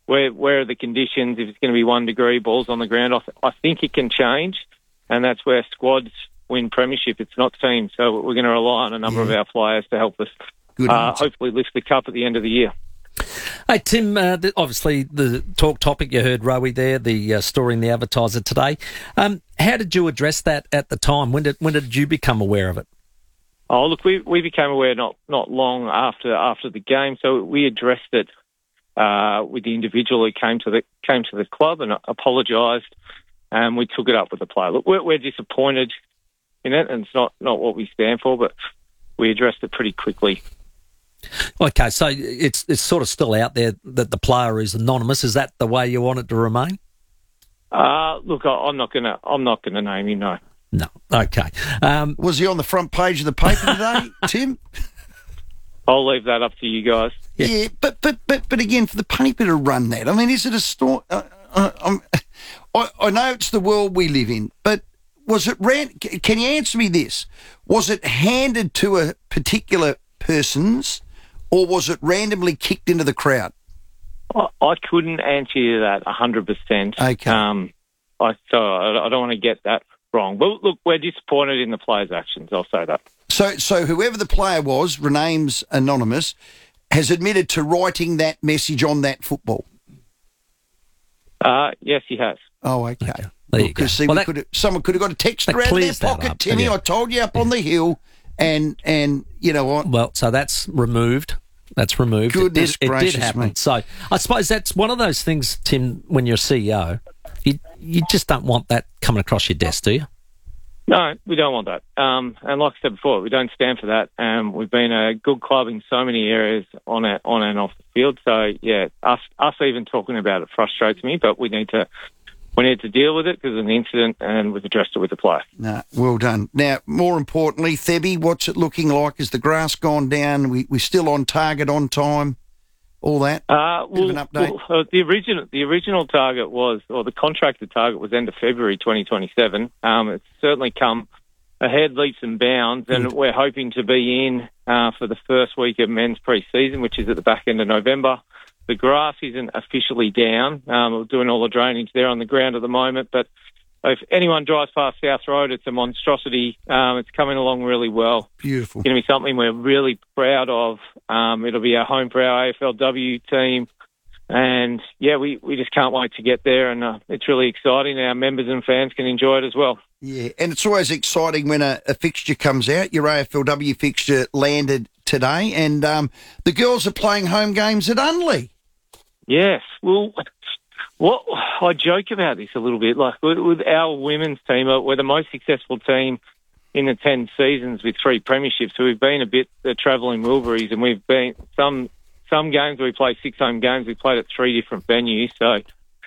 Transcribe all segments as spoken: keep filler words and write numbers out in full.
where where are the conditions, if it's going to be one degree, balls on the ground. I, th- I think it can change, and that's where squads win premiership. It's not teams, so we're going to rely on a number yeah. of our players to help us uh, hopefully lift the cup at the end of the year. Hey, Tim, uh, the, obviously the talk topic, you heard Rowie there, the uh, story in the Advertiser today. Um, how did you address that at the time? When did when did you become aware of it? Oh, look, we we became aware not, not long after after the game, so we addressed it uh, with the individual who came to the came to the club and apologised, and we took it up with the player. Look, we're, we're disappointed in it, and it's not, not what we stand for, but we addressed it pretty quickly. Okay, so it's it's sort of still out there that the player is anonymous. Is that the way you want it to remain? Uh, look, I, I'm not gonna I'm not gonna name him. No. No. Okay. Um, Was he on the front page of the paper today, Tim? I'll leave that up to you guys. Yeah, yeah but but but but again, for the paper to run that, I mean, is it a story? Uh, uh, um, I I know it's the world we live in, but was it ran? Can you answer me this? Was it handed to a particular person's? Or was it randomly kicked into the crowd? I, I couldn't answer you that one hundred percent. Okay. Um, I, so I, I don't want to get that wrong. But look, we're disappointed in the players' actions, I'll say that. So so whoever the player was, rename's anonymous, has admitted to writing that message on that football? Uh, yes, he has. Oh, okay. okay. There you go. See, well, we that, could someone could have got a text around their pocket, up, Timmy. yeah. I told you up on the hill. And, and you know what? Well, so that's removed. That's removed. Goodness it did, gracious it did happen. me. So I suppose that's one of those things, Tim, when you're C E O, you, you just don't want that coming across your desk, do you? No, we don't want that. Um, and like I said before, we don't stand for that. Um, we've been a good club in so many areas on, our, on and off the field. So, yeah, us, us even talking about it frustrates me, but we need to... We need to deal with it because of an incident, and we've addressed it with the player. No, well done. Now, more importantly, Thebby, what's it looking like? Has the grass gone down? We we still on target, on time, all that? Uh, Bit well, of an update. Well, uh, the original the original target was, or the contracted target was end of February twenty twenty-seven. Um, it's certainly come ahead leaps and bounds, and Good. we're hoping to be in uh, for the first week of men's pre-season, which is at the back end of November. The grass isn't officially down. Um, we're doing all the drainage there on the ground at the moment. But if anyone drives past South Road, it's a monstrosity. Um, it's coming along really well. Beautiful. It's going to be something we're really proud of. Um, it'll be our home for our A F L W team. And, yeah, we, we just can't wait to get there. And uh, it's really exciting. Our members and fans can enjoy it as well. Yeah, and it's always exciting when a, a fixture comes out. Your A F L W fixture landed today. And um, the girls are playing home games at Unley. Yes, well, what I joke about this a little bit. Like with, with our women's team, we're the most successful team in the ten seasons with three premierships. So we've been a bit the travelling Wilburys, and we've been some some games where we play six home games. We played at three different venues. So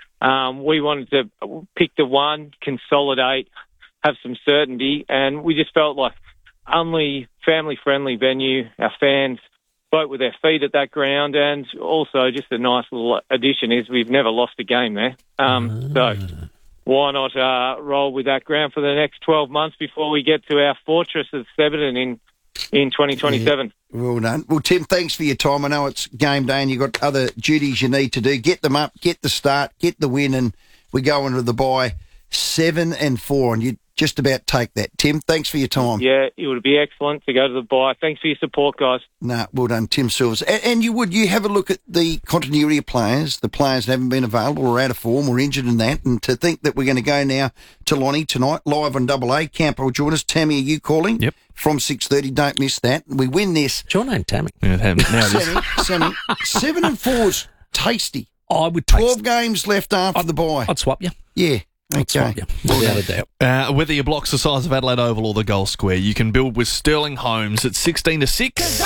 um, we wanted to pick the one, consolidate, have some certainty, and we just felt like only family friendly venue. Our fans vote with their feet at that ground, and also just a nice little addition is we've never lost a game there. Um, so why not uh, roll with that ground for the next twelve months before we get to our fortress of Severton in in twenty twenty-seven? Yeah, well done. Well, Tim, thanks for your time. I know it's game day and you've got other duties you need to do. Get them up, get the start, get the win, and we go into the bye seven and four, and you just about take that. Tim, thanks for your time. Yeah, it would be excellent to go to the bye. Thanks for your support, guys. No, nah, well done, Tim Silvers. And, and you would, you have a look at the continuity of players, the players that haven't been available or out of form or injured in that, and to think that we're going to go now to Lonnie tonight, live on Double A. Campo will join us. Tammy, are you calling? Yep. From six thirty, don't miss that. We win this. What's your name, Tammy? Yeah, now it is. Sammy, Sammy, seven and four's tasty. I would Twelve taste games left after I'd, the bye. I'd swap you. Yeah. I'd Okay. swap you. Without a doubt. Uh, whether your block's the size of Adelaide Oval or the Goal Square, you can build with Sterling Homes at sixteen to six.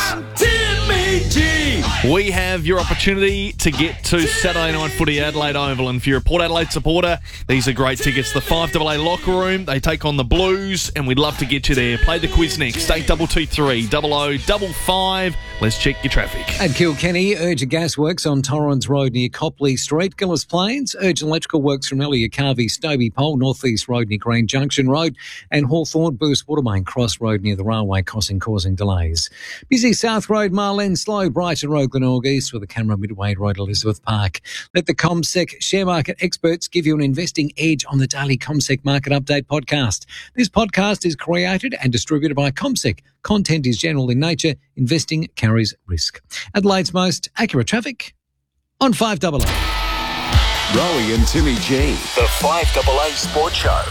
We have your opportunity to get to Saturday night footy at Adelaide Oval, and if you're a Port Adelaide supporter, these are great tickets. The five double A locker room, they take on the Blues, and we'd love to get you there. Play the quiz next, eight two two three, double oh double five. Let's check your traffic. At Kilkenny, urgent gas works on Torrens Road near Copley Street. Gillis Plains, urgent electrical works from Elliot Carvey, Stobie Pole, North East Road near Green Junction Road, and Hawthorne Boost Watermain Cross Road near the railway crossing causing delays. Busy South Road, Marlene Slow, Brighton Road, Glenorg East with the camera Midway Road, Elizabeth Park. Let the CommSec share market experts give you an investing edge on the daily CommSec Market Update podcast. This podcast is created and distributed by CommSec. Content is general in nature. Investing carries risk. Adelaide's most accurate traffic on five double A. Rowie and Timmy G, the five double A Sports Show.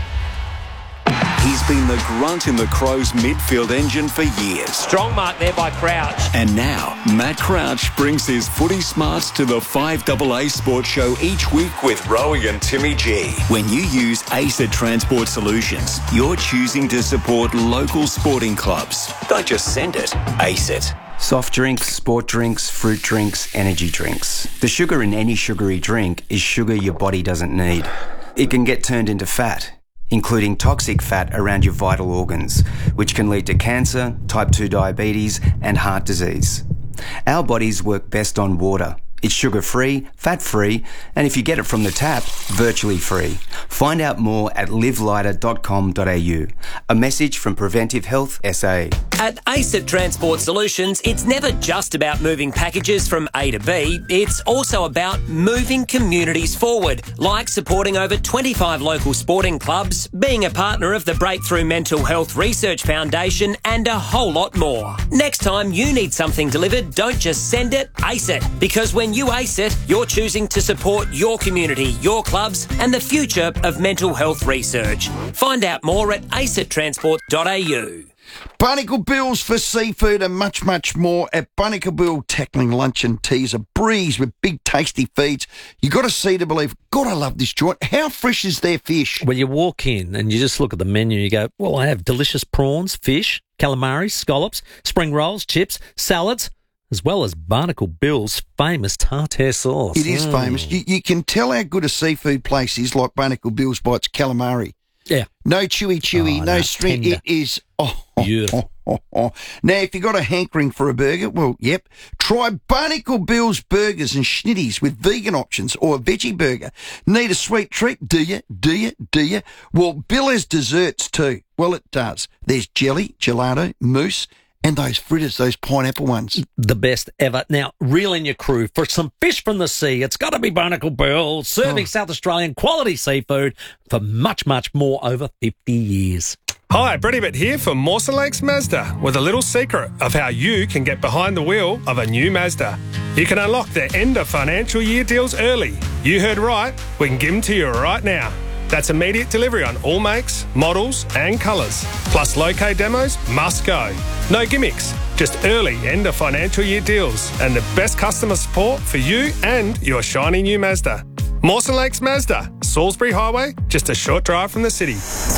He's been the grunt in the Crows midfield engine for years. Strong mark there by Crouch. And now, Matt Crouch brings his footy smarts to the five double A Sports Show each week with Rowie and Timmy G. When you use ACET Transport Solutions, you're choosing to support local sporting clubs. Don't just send it, ACET. Soft drinks, sport drinks, fruit drinks, energy drinks. The sugar in any sugary drink is sugar your body doesn't need. It can get turned into fat, including toxic fat around your vital organs, which can lead to cancer, type two diabetes, and heart disease. Our bodies work best on water. It's sugar-free, fat-free, and if you get it from the tap, virtually free. Find out more at live lighter dot com dot a u. A message from Preventive Health S A. At ACET Transport Solutions, it's never just about moving packages from A to B. It's also about moving communities forward, like supporting over twenty-five local sporting clubs, being a partner of the Breakthrough Mental Health Research Foundation, and a whole lot more. Next time you need something delivered, don't just send it, ACET. Because when you ACET, you're choosing to support your community, your clubs, and the future of mental health research. Find out more at acet transport dot a u. Barnacle Bills for seafood and much, much more at Barnacle Bill. Tackling lunch and teas, a breeze with big tasty feeds. You got to see to believe. God, I love this joint. How fresh is their fish? When you walk in and you just look at the menu, you go, well, I have delicious prawns, fish, calamari, scallops, spring rolls, chips, salads, as well as Barnacle Bill's famous tartare sauce. It is mm. famous. You, you can tell how good a seafood place is like Barnacle Bill's by its calamari. Yeah. No chewy chewy, oh, no, no string. tender. It is, oh, Beautiful. Oh, oh, oh. Now, if you got a hankering for a burger, well, yep, try Barnacle Bill's burgers and schnitties with vegan options or a veggie burger. Need a sweet treat? Do you? Do you? Do you? Well, Bill has desserts too. Well, it does. There's jelly, gelato, mousse, and those fritters, those pineapple ones. The best ever. Now, reel in your crew for some fish from the sea. It's got to be Barnacle Bill, serving Oh. South Australian quality seafood for much, much more over fifty years. Hi, Brett Ibbott here for Mawson Lakes Mazda with a little secret of how you can get behind the wheel of a new Mazda. You can unlock their end of financial year deals early. You heard right, we can give them to you right now. That's immediate delivery on all makes, models and colours. Plus low-K demos must go. No gimmicks, just early end of financial year deals and the best customer support for you and your shiny new Mazda. Mawson Lakes Mazda, Salisbury Highway, just a short drive from the city.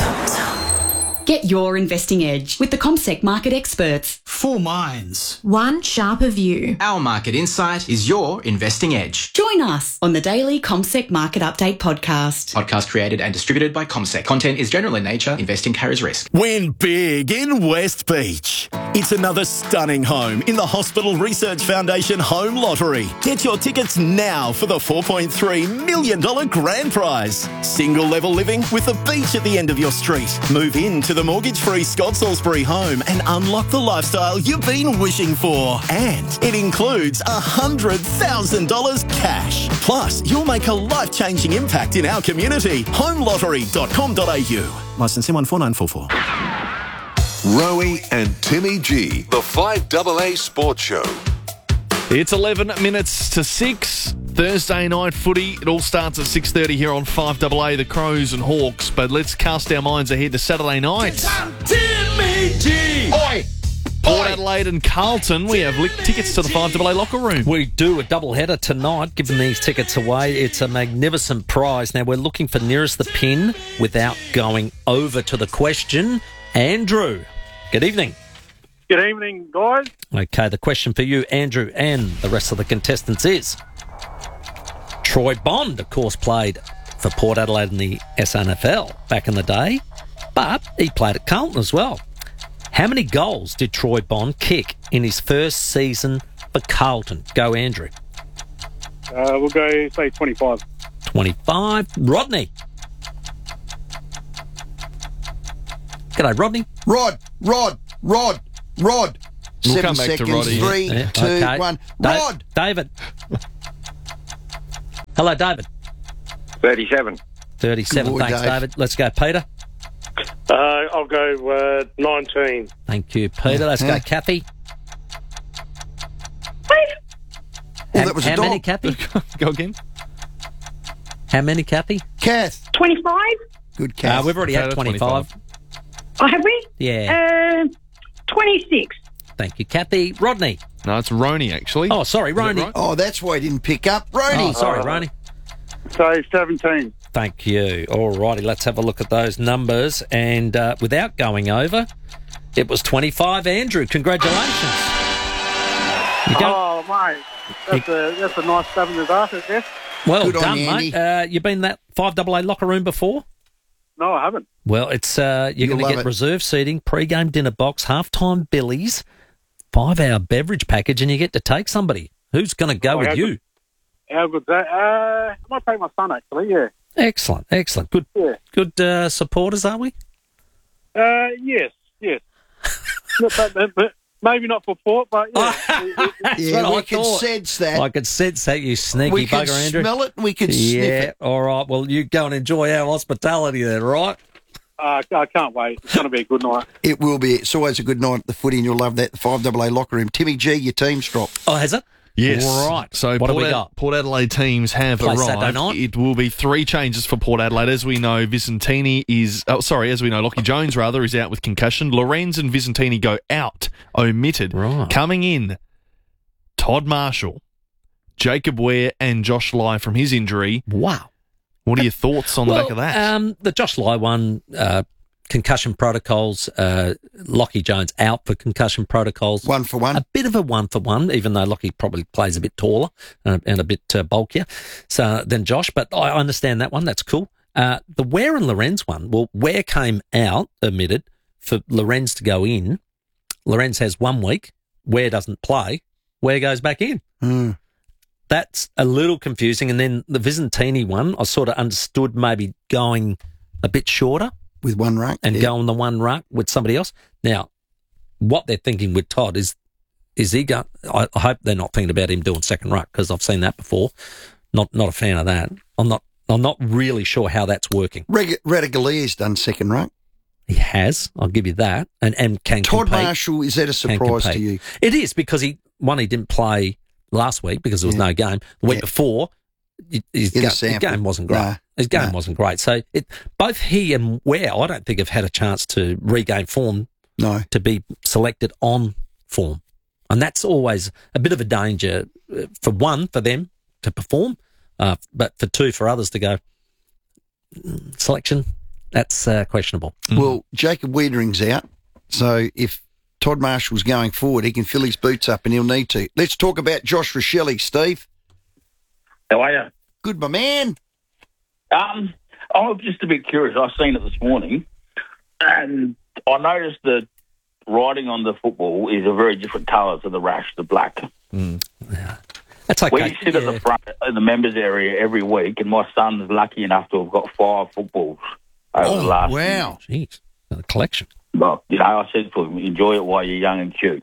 Get your investing edge with the CommSec market experts. Four minds. One sharper view. Our market insight is your investing edge. Join us on the daily CommSec Market Update podcast. Podcast created and distributed by CommSec. Content is general in nature. Investing carries risk. Win big in West Beach. It's another stunning home in the Hospital Research Foundation Home Lottery. Get your tickets now for the four point three million dollars grand prize. Single level living with a beach at the end of your street. Move into the mortgage-free Scott Salisbury home and unlock the lifestyle you've been wishing for. And it includes one hundred thousand dollars cash. Plus, you'll make a life-changing impact in our community. home lottery dot com dot a u. Licence M one four nine four four. Rowie and Timmy G, the five double A Sports Show. It's eleven minutes to six. Thursday night footy. It all starts at six thirty here on five double A, the Crows and Hawks. But let's cast our minds ahead to Saturday night. Timmy G! Oi! Port Adelaide and Carlton. We have licked tickets to the five double A locker room. We do a double header tonight, giving these tickets away. It's a magnificent prize. Now, we're looking for nearest the pin without going over to the question. Andrew, good evening. Good evening, guys. Okay, the question for you, Andrew, and the rest of the contestants is... Troy Bond, of course, played for Port Adelaide in the S N F L back in the day, but he played at Carlton as well. How many goals did Troy Bond kick in his first season for Carlton? Go, Andrew. Uh, we'll go, say, twenty-five. twenty-five. Rodney. G'day, Rodney. Rod, Rod, Rod, Rod. We'll Seven come back to seconds. Roddy. Three, Yeah, two, okay. one. Da- Rod. David. Hello, David. thirty-seven. thirty-seven. Good boy, Thanks, Dave. David. Let's go, Peter. Uh, I'll go uh, nineteen. Thank you, Peter. Let's Yeah. go, Kathy. Oh, how, that was a how dog. many, Kathy? Go again. How many, Kathy? Kath. twenty-five? Good Uh, Kath. we've already had Okay, twenty-five. Oh, have we? Yeah. Uh, twenty-six. Thank you, Kathy. Rodney. No, it's Roni, actually. Oh, sorry, Is that Roni. right? Oh, that's why I didn't pick up. Rony. Oh, sorry, Uh, Roni. So, seventeen. Thank you. All righty, let's have a look at those numbers. And uh, without going over, it was twenty-five. Andrew, congratulations. You go, Oh, mate. That's a, that's a nice stab in the dark, I guess. well good on done, you, mate. Andy. Uh, you been in that five double A locker room before? No, I haven't. Well, it's uh, you're You'll going to love get it. reserve seating, pre-game dinner box, halftime billies, five-hour beverage package, and you get to take somebody. Who's going to go Oh, with how you? good- How good's that? Uh, I might take my son, actually, yeah. Excellent, excellent. Good, Yeah. good uh, supporters, are we? Uh, yes, yes. Not that- that- but maybe not for Port, but yeah. That's Yeah, what we I can thought. sense that. I could sense that, you sneaky we can bugger, Andrew. smell it and we can sniff Yeah, it. all right. Well, you go and enjoy our hospitality then, right? uh, I can't wait. It's going to be a good night. It will be. It's always a good night at the footy, and you'll love that. The five double A locker room. Timmy G, your team's dropped. Oh, has it? Yes. Right. So What do Port, we Ad- got? Port Adelaide teams have Play Saturday arrived. night? It will be three changes for Port Adelaide. As we know, Vicentini is... Oh, sorry, as we know, Lockie Jones, rather, is out with concussion. Lorenz and Vicentini go out, omitted. Right. Coming in, Todd Marshall, Jacob Ware and Josh Lai from his injury. Wow. What are your thoughts on well, the back of that? Um, the Josh Lai one, uh, concussion protocols, uh, Lockie Jones out for concussion protocols. One for one. A bit of a one for one, even though Lockie probably plays a bit taller uh, and a bit uh, bulkier so, than Josh. But I understand that one. That's cool. Uh, the Ware and Lorenz one, well, Ware came out, omitted, for Lorenz to go in. Lorenz has one week. Ware doesn't play. Ware goes back in. Mm. That's a little confusing. And then the Vicentini one, I sort of understood maybe going a bit shorter With one ruck. and yeah. go on the one ruck with somebody else. Now, what they're thinking with Todd is, is he going? I, I hope they're not thinking about him doing second ruck because I've seen that before. Not not a fan of that. I'm not. I'm not really sure how that's working. Reg- Radagalia's done second ruck. He has. I'll give you that. And and can Todd compete. Marshall, is that a Can surprise to compete. you? It is because he one he didn't play last week because there was Yeah. no game. The week Yeah. before, his, his, In the ga- his sample. game wasn't great. Nah. His game Nah. wasn't great. So it, both he and Ware, I don't think have had a chance to regain form No. to be selected on form, and that's always a bit of a danger uh, for one for them to perform, uh, but for two for others to go "Mm, selection. That's uh, questionable. Well, Jacob Wiedering's out, so if Todd Marshall's going forward, he can fill his boots up and he'll need to. Let's talk about Josh Rochelle, Steve. How are you? Good, my man. Um, I'm just a bit curious. I've seen it this morning, and I noticed the writing on the football is a very different colour to the rash, the black. That's okay. We sit at Yeah. the front in the members area every week, and my son's lucky enough to have got five footballs over Oh, the last wow. Jeez, got a collection. Well, you know, I said to him, enjoy it while you're young and cute.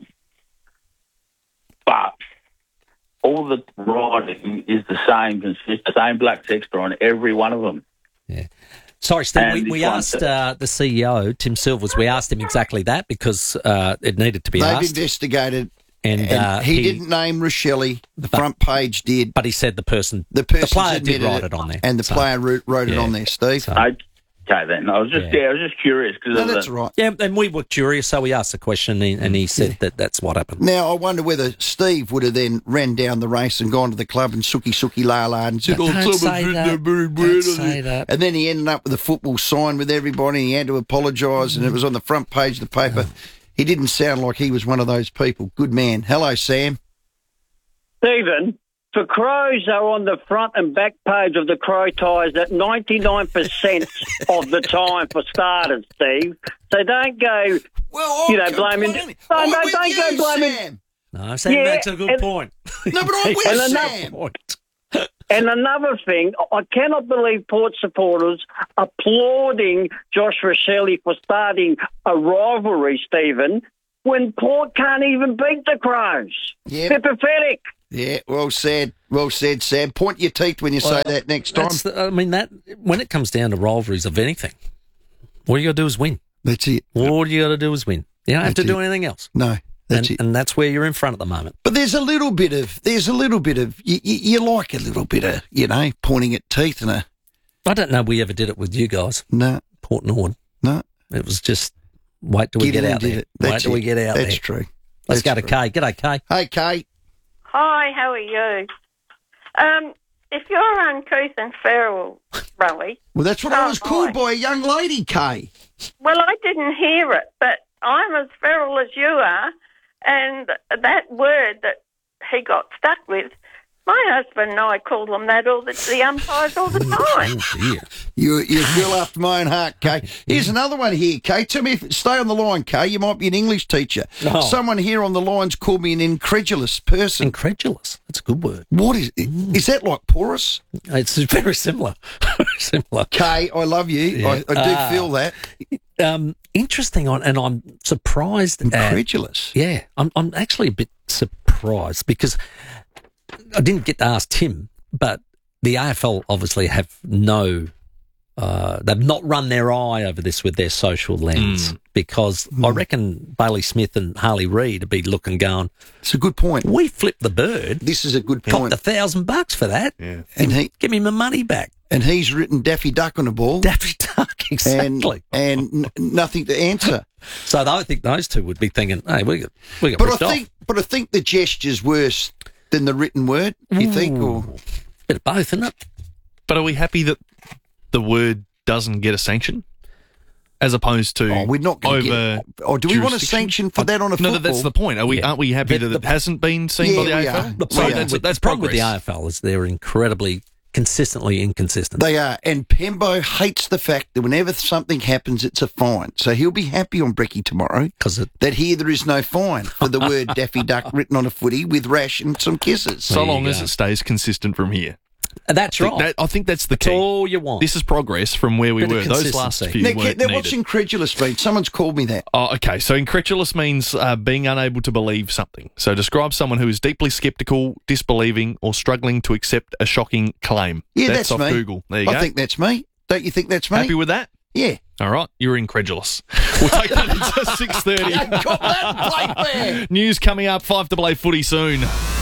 But all the writing is the same, consists the same black texture on every one of them. Sorry, Steve, And we, this we one asked said- uh, the C E O, Tim Silvers, we asked him exactly that because uh, it needed to be They've asked. investigated, And, and uh, he, he- didn't name Rochelle. The front page did. But he said the person, The person player did write it on there. and the So, player wrote, wrote it yeah. on there, Steve. So- Okay, then. I was just, Yeah. yeah, I was just curious. Cause No, of that's the, right. Yeah, and we were curious, so we asked the question, and, and he said that that's what happened. Now, I wonder whether Steve would have then ran down the race and gone to the club and sookie sookie la la and said, Don't oh, someone's say written that. a very Don't word on say it." that. And then he ended up with a football sign with everybody. And he had to apologise, and it was on the front page of the paper. He didn't sound like he was one of those people. Good man. Hello, Sam. Stephen, For Crows are on the front and back page of the Crow Ties at ninety-nine percent of the time, for starters, Steve. So don't go, well, you know, blaming... No, I'm no, with don't you, go blaming... Sam. No, Sam Yeah, makes a good and- point. No, but I'm with And Sam. another, and another thing, I cannot believe Port supporters applauding Josh Rosselli for starting a rivalry, Stephen, when Port can't even beat the Crows. Yep. They're pathetic. Yeah, well said. Well said, Sam. Point your teeth when you Well, say that next time. That's the- I mean, that when it comes down to rivalries of anything, all you got to do is win. That's it. All you got to do is win. You don't have That's to do it. anything else. No, that's and, it. and that's where you're in front at the moment. But there's a little bit of, there's a little bit of, you, you, you like a little bit of, you know, pointing at teeth and a, I don't know we ever did it with you guys. no, Port Nord. no. It was just wait till we Get get in out and did there. it. Wait That's till we it. get out That's there. true. Let's That's go to true. Kay. G'day, Kay. Hey, Kay. Hi, how are you? Um, if you're uncouth and feral, Rowie. Well, that's what I Oh, was called boy. by a young lady, Kay. Well, I didn't hear it, but I'm as feral as you are, and that word that he got stuck with, my husband and I call them that all the, the umpires all the time. Oh, dear. You, you're still after my own heart, Kay. Here's another one here, Kay. Tell me, if, stay on the line, Kay. You might be an English teacher. Oh. Someone here on the line's called me an incredulous person. Incredulous. That's a good word. What is, is that like porous? It's very similar. Very similar. Kay, I love you. Yeah. I, I do Ah. feel that. Um, interesting on, and I'm surprised. Incredulous. At, yeah, I'm. I'm actually a bit surprised because I didn't get to ask Tim, but the A F L obviously have no. Uh, they've not run their eye over this with their social lens Mm. because I reckon Bailey Smith and Harley Reid would be looking, going, It's a good point. we flipped the bird. This is a good Copped point. a thousand bucks for that. Yeah. And he Give me my money back. and he's written Daffy Duck on the ball. Daffy Duck, exactly. And, and n- nothing to answer. So I think those two would be thinking, hey, we got, we got But I ripped off. think, but I think the gesture's worse than the written word. You think, or Bit of both, isn't it? But are we happy that the word doesn't get a sanction? As opposed to oh, we're not going to over get. Or do we want a jurisdiction? sanction for that on a No, football? that's the point. Are we? Yeah. Aren't we happy The- that it the- hasn't been seen Yeah, by the we A F L? are. The So problem, that's with, that's the problem with the progress. A F L is they're incredibly consistently inconsistent. They are. And Pembo hates the fact that whenever something happens, it's a fine. So he'll be happy on Brecky tomorrow Because it, that here there is no fine for the word Daffy Duck written on a footy with rash and some kisses. So There you long as go. it stays consistent from here. that's I think, right. that, I think that's the That's key. all you want. This is progress from where we Bit of were. Those last consistency. few Now, weren't now needed. what's incredulous mean? Someone's called me that. Oh, okay. So incredulous means uh, being unable to believe something. So describe someone who is deeply sceptical, disbelieving, or struggling to accept a shocking claim. Yeah, that's, off me. Google. There you I go. think that's me. Don't you think that's me? Happy with that? Yeah. All right. You're incredulous. We'll take that into six thirty. Got that plate there. News coming up. five double A footy soon.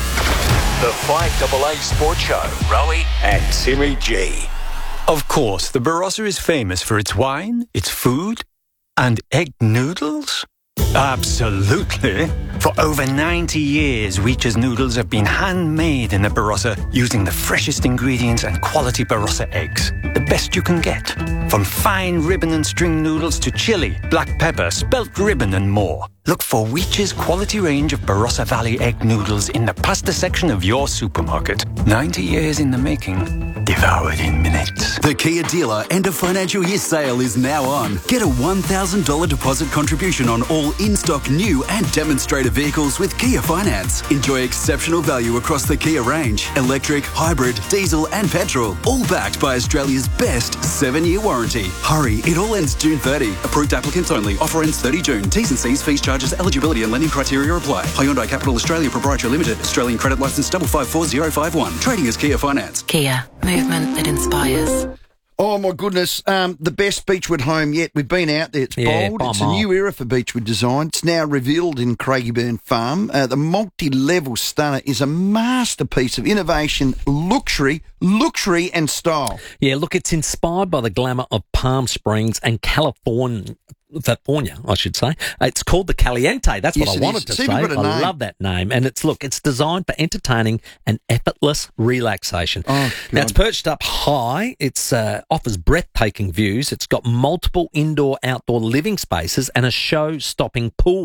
The five double A Sports Show. Rowie and Timmy G. Of course, the Barossa is famous for its wine, its food, and egg noodles. Absolutely. For over ninety years, Reacher's noodles have been handmade in the Barossa using the freshest ingredients and quality Barossa eggs. The best you can get. From fine ribbon and string noodles to chili, black pepper, spelt ribbon and more. Look for Reacher's quality range of Barossa Valley egg noodles in the pasta section of your supermarket. ninety years in the making, devoured in minutes. The Kia dealer end of financial year sale is now on. Get a one thousand dollars deposit contribution on all in-stock new and demonstrator vehicles with Kia Finance. Enjoy exceptional value across the Kia range. Electric, hybrid, diesel and petrol. All backed by Australia's best seven-year warranty. Hurry, it all ends June thirtieth. Approved applicants only. Offer ends thirtieth June. T's and C's, fees, charges, eligibility and lending criteria apply. Hyundai Capital Australia Proprietary Limited. Australian credit licence double five four zero five one. Trading as Kia Finance. Kia. Movement that inspires. Oh, my goodness. Um, the best Beechwood home yet. We've been out there. It's Yeah, bold. by a It's a mile. new era for Beechwood Design. It's now revealed in Craigieburn Farm. Uh, the multi-level stunner is a masterpiece of innovation, luxury, luxury and style. Yeah, look, it's inspired by the glamour of Palm Springs and California. California, I should say. It's called the Caliente. That's Yes, what I it wanted is. to It's say. even I got a name. love that name. And it's, look, it's designed for entertaining and effortless relaxation. Oh, now, it's perched up high. It uh, offers breathtaking views. It's got multiple indoor, outdoor living spaces and a show-stopping pool.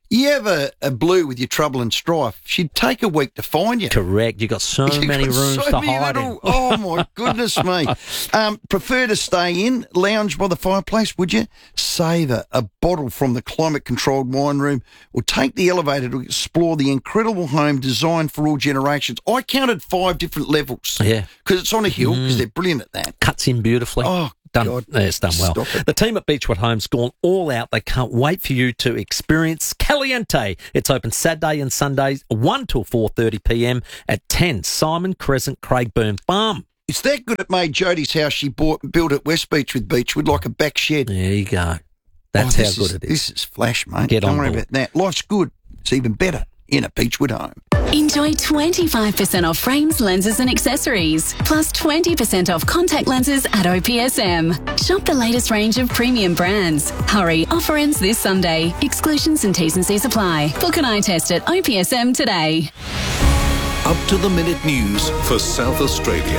You have a, a blue with your trouble and strife, she'd take a week to find you. Correct. You've got so You've many got rooms so to many hide little- in. Oh, my goodness me. Um, prefer to stay in, lounge by the fireplace, would you? Savour a bottle from the climate-controlled wine room, or take the elevator to explore the incredible home designed for all generations. I counted five different levels. Yeah. Because it's on a hill, because Mm. they're brilliant at that. Cuts in beautifully. Oh, Done. God. Yeah, it's done well. Stop it. The team at Beechwood Home's gone all out. They can't wait for you to experience Caliente. It's open Saturday and Sundays, one till four thirty p m at ten Simon Crescent, Craigburn Farm. It's that good it made Jodie's house she bought built at West Beach with Beechwood like a back shed. There you go. That's Oh, how this good is- it is. This is flash, mate. Get Don't on worry board. about that. Life's good. It's even better in a Beechwood home. Enjoy twenty-five percent off frames, lenses and accessories, plus twenty percent off contact lenses at O P S M. Shop the latest range of premium brands. Hurry, offer ends this Sunday. Exclusions and T's and C's apply. Book an eye test at O P S M today. Up to the minute news for South Australia.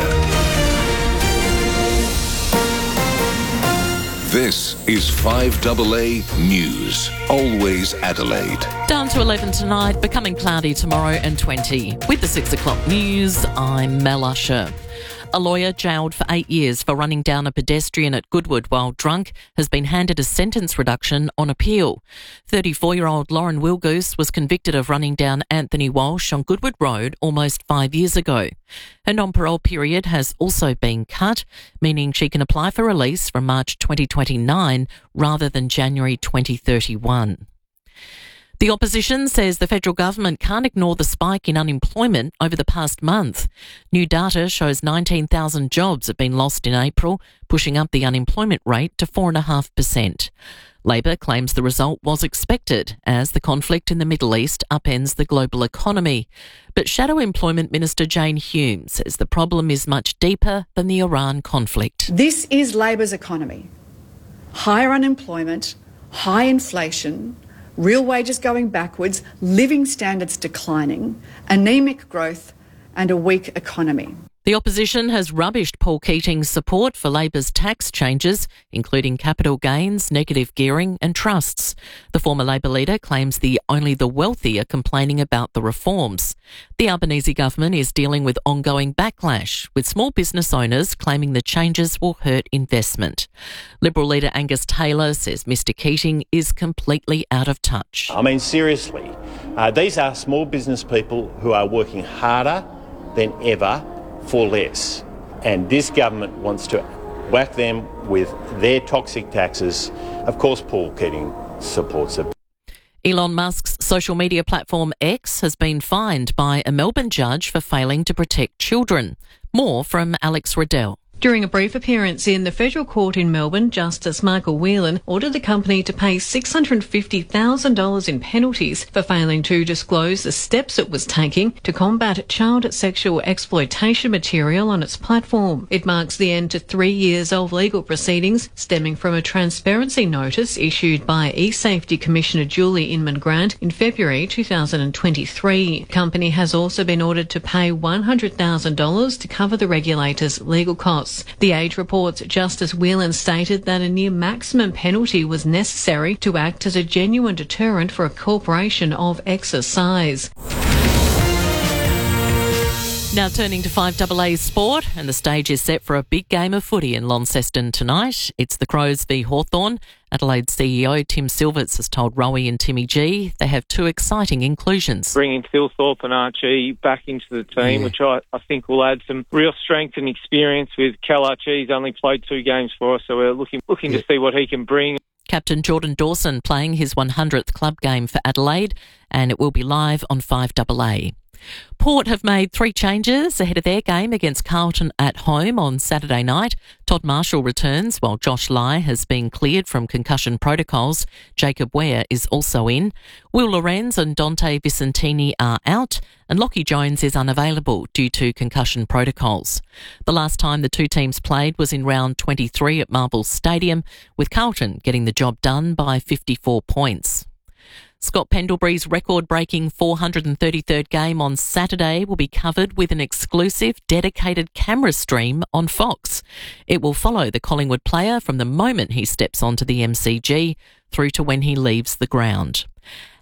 This is five A A News. Always Adelaide. Down to eleven tonight, becoming cloudy tomorrow and twenty. With the six o'clock news, I'm Mel Usher. A lawyer jailed for eight years for running down a pedestrian at Goodwood while drunk has been handed a sentence reduction on appeal. thirty-four-year-old Lauren Wilgoose was convicted of running down Anthony Walsh on Goodwood Road almost five years ago. Her non-parole period has also been cut, meaning she can apply for release from March twenty twenty-nine rather than January twenty thirty-one. The opposition says the federal government can't ignore the spike in unemployment over the past month. New data shows nineteen thousand jobs have been lost in April, pushing up the unemployment rate to four point five percent. Labor claims the result was expected as the conflict in the Middle East upends the global economy. But Shadow Employment Minister Jane Hume says the problem is much deeper than the Iran conflict. This is Labor's economy. Higher unemployment, high inflation, real wages going backwards, living standards declining, anemic growth and a weak economy. The opposition has rubbished Paul Keating's support for Labor's tax changes, including capital gains, negative gearing and trusts. The former Labor leader claims the only the wealthy are complaining about the reforms. The Albanese government is dealing with ongoing backlash, with small business owners claiming the changes will hurt investment. Liberal leader Angus Taylor says Mr Keating is completely out of touch. I mean, seriously, uh, these are small business people who are working harder than ever for less. And this government wants to whack them with their toxic taxes. Of course, Paul Keating supports it. Elon Musk's social media platform X has been fined by a Melbourne judge for failing to protect children. More from Alex Riddell. During a brief appearance in the federal court in Melbourne, Justice Michael Whelan ordered the company to pay six hundred fifty thousand dollars in penalties for failing to disclose the steps it was taking to combat child sexual exploitation material on its platform. It marks the end to three years of legal proceedings stemming from a transparency notice issued by eSafety Commissioner Julie Inman Grant in February two thousand twenty-three. The company has also been ordered to pay one hundred thousand dollars to cover the regulator's legal costs. The Age reports Justice Whelan stated that a near maximum penalty was necessary to act as a genuine deterrent for a corporation of X's size. Now turning to five A A sport, and the stage is set for a big game of footy in Launceston tonight. It's the Crows v Hawthorn. Adelaide C E O Tim Silverts has told Rowie and Timmy G they have two exciting inclusions. Bringing Phil Thorpe and Archie back into the team, Yeah. which I, I think will add some real strength and experience with Cal Archie's only played two games for us, so we're looking looking to see what he can bring. Captain Jordan Dawson playing his one hundredth club game for Adelaide, and it will be live on five A A. Port have made three changes ahead of their game against Carlton at home on Saturday night. Todd Marshall returns while Josh Lai has been cleared from concussion protocols. Jacob Ware is also in. Will Lorenz and Dante Vicentini are out, and Lockie Jones is unavailable due to concussion protocols. The last time the two teams played was in round twenty-three at Marvel Stadium, with Carlton getting the job done by fifty-four points. Scott Pendlebury's record-breaking four hundred thirty-third game on Saturday will be covered with an exclusive dedicated camera stream on Fox. It will follow the Collingwood player from the moment he steps onto the M C G through to when he leaves the ground.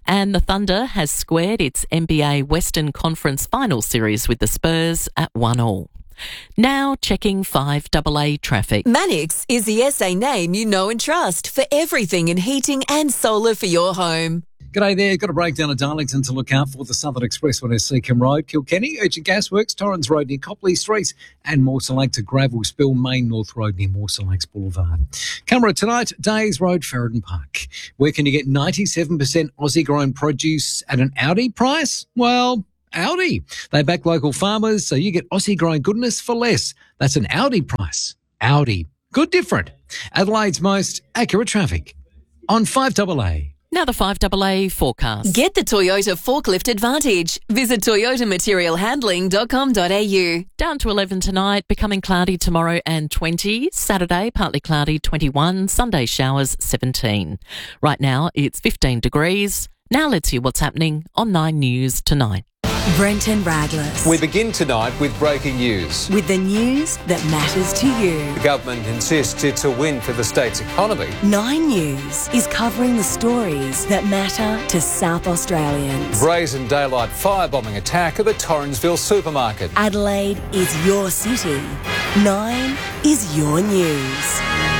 And the Thunder has squared its N B A Western Conference Final Series with the Spurs at one all. Now checking five double A traffic. Manix is the S A name you know and trust for everything in heating and solar for your home. G'day there. Got a breakdown at Darlington to look out for the Southern Expressway to Seacombe Road, Kilkenny, Urgent Gasworks, Torrens Road near Copley Street, and Mawson Lake to Gravel Spill, Main North Road near Mawson Lakes Boulevard. Camera tonight, Days Road, Ferryden Park. Where can you get ninety-seven percent Aussie-grown produce at an Audi price? Well, Audi. They back local farmers, so you get Aussie-grown goodness for less. That's an Audi price. Audi. Good different. Adelaide's most accurate traffic on five double A. Now the five double A forecast. Get the Toyota Forklift Advantage. Visit toyota material handling dot com dot a u. Down to eleven tonight, becoming cloudy tomorrow and twenty. Saturday, partly cloudy, twenty-one. Sunday, showers, seventeen. Right now, it's fifteen degrees. Now let's hear what's happening on Nine News tonight. Brenton Radless. We begin tonight with breaking news. With the news that matters to you. The government insists it's a win for the state's economy. Nine News is covering the stories that matter to South Australians. Brazen daylight firebombing attack at the Torrensville supermarket. Adelaide is your city. Nine is your news.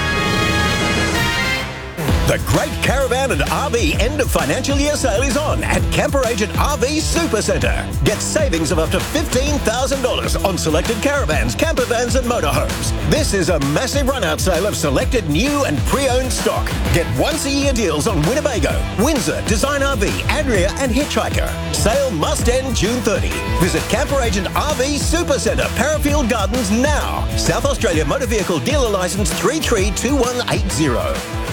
The Great Caravan and R V End of Financial Year sale is on at Camper Agent R V Supercentre. Get savings of up to fifteen thousand dollars on selected caravans, camper vans and motorhomes. This is a massive run-out sale of selected new and pre-owned stock. Get once-a-year deals on Winnebago, Windsor, Design R V, Adria and Hitchhiker. Sale must end June thirtieth. Visit Camper Agent R V Supercentre, Parafield Gardens now. South Australia Motor Vehicle Dealer Licence three three two one eight zero.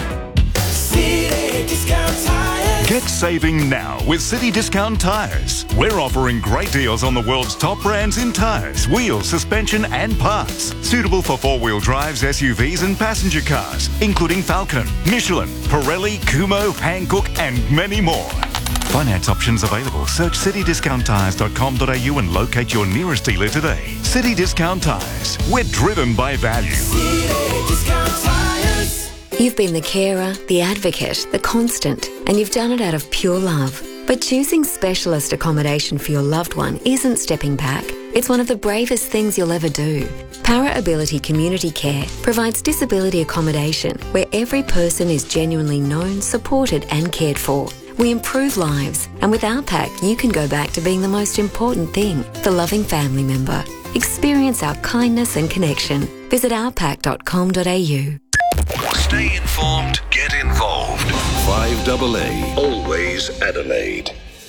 Get saving now with City Discount Tyres. We're offering great deals on the world's top brands in tyres, wheels, suspension and parts. Suitable for four-wheel drives, S U Vs and passenger cars, including Falcon, Michelin, Pirelli, Kumho, Hankook and many more. Finance options available. Search city discount tyres dot com dot a u and locate your nearest dealer today. City Discount Tyres. We're driven by value. City Discount Tyres. You've been the carer, the advocate, the constant, and you've done it out of pure love. But choosing specialist accommodation for your loved one isn't stepping back. It's one of the bravest things you'll ever do. Para Ability Community Care provides disability accommodation where every person is genuinely known, supported and cared for. We improve lives, and with our pack, you can go back to being the most important thing, the loving family member. Experience our kindness and connection. Visit our pack dot com dot a u. Stay informed, get involved. five double A, always Adelaide.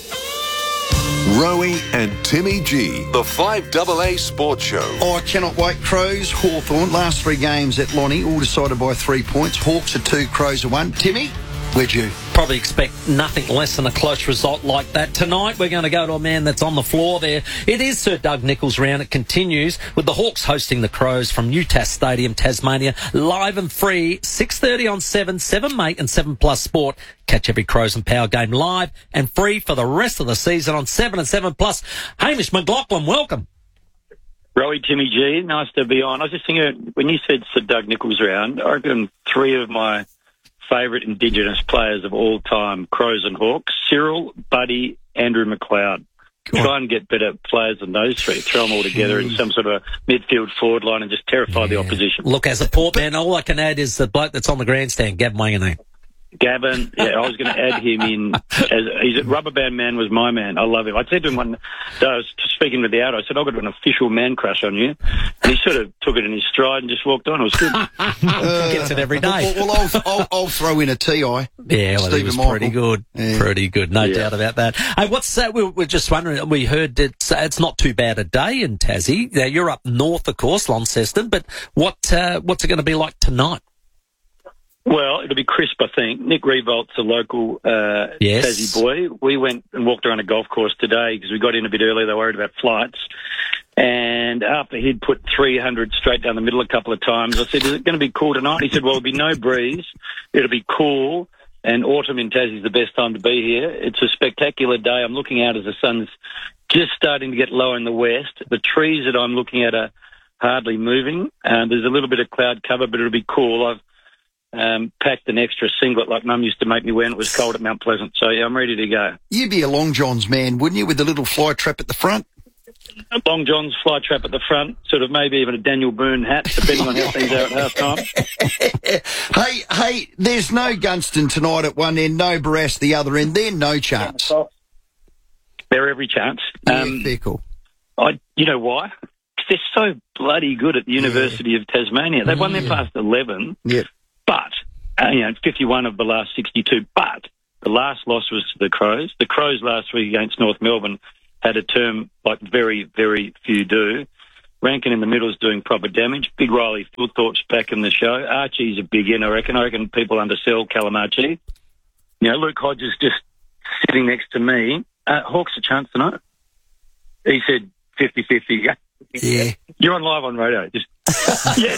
Rowie and Timmy G, the five double A Sports Show. Oh, I cannot wait. Crows, Hawthorn, last three games at Lonnie, all decided by three points. Hawks are two, Crows are one. Timmy, where'd you? Probably expect nothing less than a close result like that. Tonight, we're going to go to a man that's on the floor there. It is Sir Doug Nicholls round. It continues with the Hawks hosting the Crows from UTAS Stadium, Tasmania. Live and free, six thirty on seven, seven Mate and seven Plus Sport. Catch every Crows and Power game live and free for the rest of the season on seven and seven Plus. Hamish McLaughlin, welcome. Rowie, Timmy G, nice to be on. I was just thinking, when you said Sir Doug Nicholls round, I reckon three of my favourite Indigenous players of all time, Crows and Hawks, Cyril, Buddy, Andrew McLeod. Try and get better players than those three. Throw them all together in some sort of midfield forward line and just terrify yeah. the opposition. Look, as a Port man, all I can add is the bloke that's on the grandstand, Gavin Wanganeen. Gavin, yeah, I was going to add him in. As he's a rubber band man was my man. I love him. I said to him one day, I was speaking with the out, I said, I've got an official man crush on you. And he sort of took it in his stride and just walked on. It was good. uh, Gets it every day. Well, well I'll, I'll, I'll throw in a T I. Yeah, well, he was Michael. pretty good. Yeah. Pretty good, no yeah. doubt about that. Hey, what's that? We're, we're just wondering, we heard it's, uh, it's not too bad a day in Tassie. Now, you're up north, of course, Launceston, but what uh, what's it going to be like tonight? Well, it'll be crisp, I think. Nick Revolt's a local uh, yes. Tassie boy. We went and walked around a golf course today because we got in a bit early. They were worried about flights. And after he'd put three hundred straight down the middle a couple of times, I said, is it going to be cool tonight? He said, well, it'll be no breeze. It'll be cool. And autumn in Tassie is the best time to be here. It's a spectacular day. I'm looking out as the sun's just starting to get low in the west. The trees that I'm looking at are hardly moving. Uh, there's a little bit of cloud cover, but it'll be cool. I've Um, packed an extra singlet like Mum used to make me wear when it was cold at Mount Pleasant. So, yeah, I'm ready to go. You'd be a Long John's man, wouldn't you, with the little fly trap at the front? A Long John's fly trap at the front, sort of maybe even a Daniel Boone hat, depending on how things are at half time. hey, hey, there's no Gunston tonight at one end, no Barras the other end. They're no chance. They're every chance. Yeah, um, fair cool. I, you know why? Because they're so bloody good at the University yeah. of Tasmania. They've won their yeah. past eleven. Yeah. But, uh, you know, fifty-one of the last sixty-two. But the last loss was to the Crows. The Crows last week against North Melbourne had a term like very, very few do. Rankin in the middle is doing proper damage. Big Riley Thorpe's back in the show. Archie's a big in, I reckon. I reckon people undersell Callum Archie. You know, Luke Hodges just sitting next to me. Uh, Hawks a chance tonight. He said fifty-fifty. Yeah. You're on live on radio. Just yes.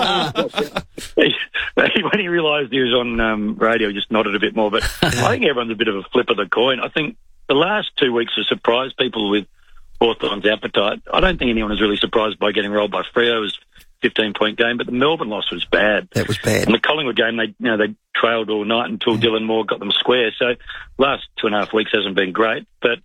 When he realised he was on um, radio, he just nodded a bit more. But I think everyone's a bit of a flip of the coin. I think the last two weeks have surprised people with Hawthorn's appetite. I don't think anyone was really surprised by getting rolled by Freo. It was a fifteen-point game, but the Melbourne loss was bad. That was bad. And the Collingwood game, they you know they trailed all night until yeah. Dylan Moore got them square. So last two and a half weeks hasn't been great, but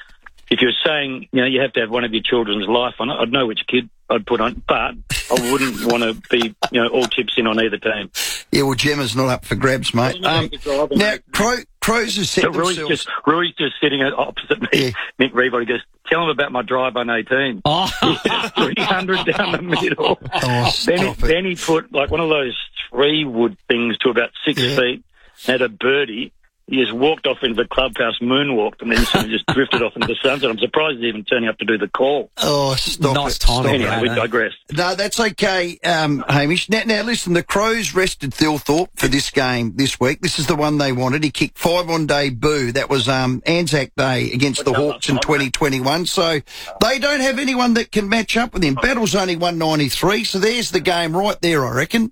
if you're saying, you know, you have to have one of your children's life on it, I'd know which kid I'd put on, but I wouldn't want to be, you know, all chips in on either team. Yeah, well, Gemma's not up for grabs, mate. Um, now, Crow, Crows have set so Rui's themselves... Just, Rui's just sitting opposite me, yeah. Nick Reeve. He goes, tell him about my drive on eighteen. Oh. three hundred down the middle. Oh, then, he, it. then he put, like, one of those three wood things to about six yeah. feet, had a birdie. He just walked off into the clubhouse, moonwalked, and then sort of just drifted off into the sunset. I'm surprised he's even turning up to do the call. Oh, stop nice it. Time Stop anyway, it. we digress. No, that's okay, um, Hamish. Now, now, listen, the Crows rested Thilthorpe for this game this week. This is the one they wanted. He kicked five on debut. That was um, Anzac Day against the Hawks in twenty twenty-one. So they don't have anyone that can match up with him. Battle's only one ninety-three, so there's the game right there, I reckon.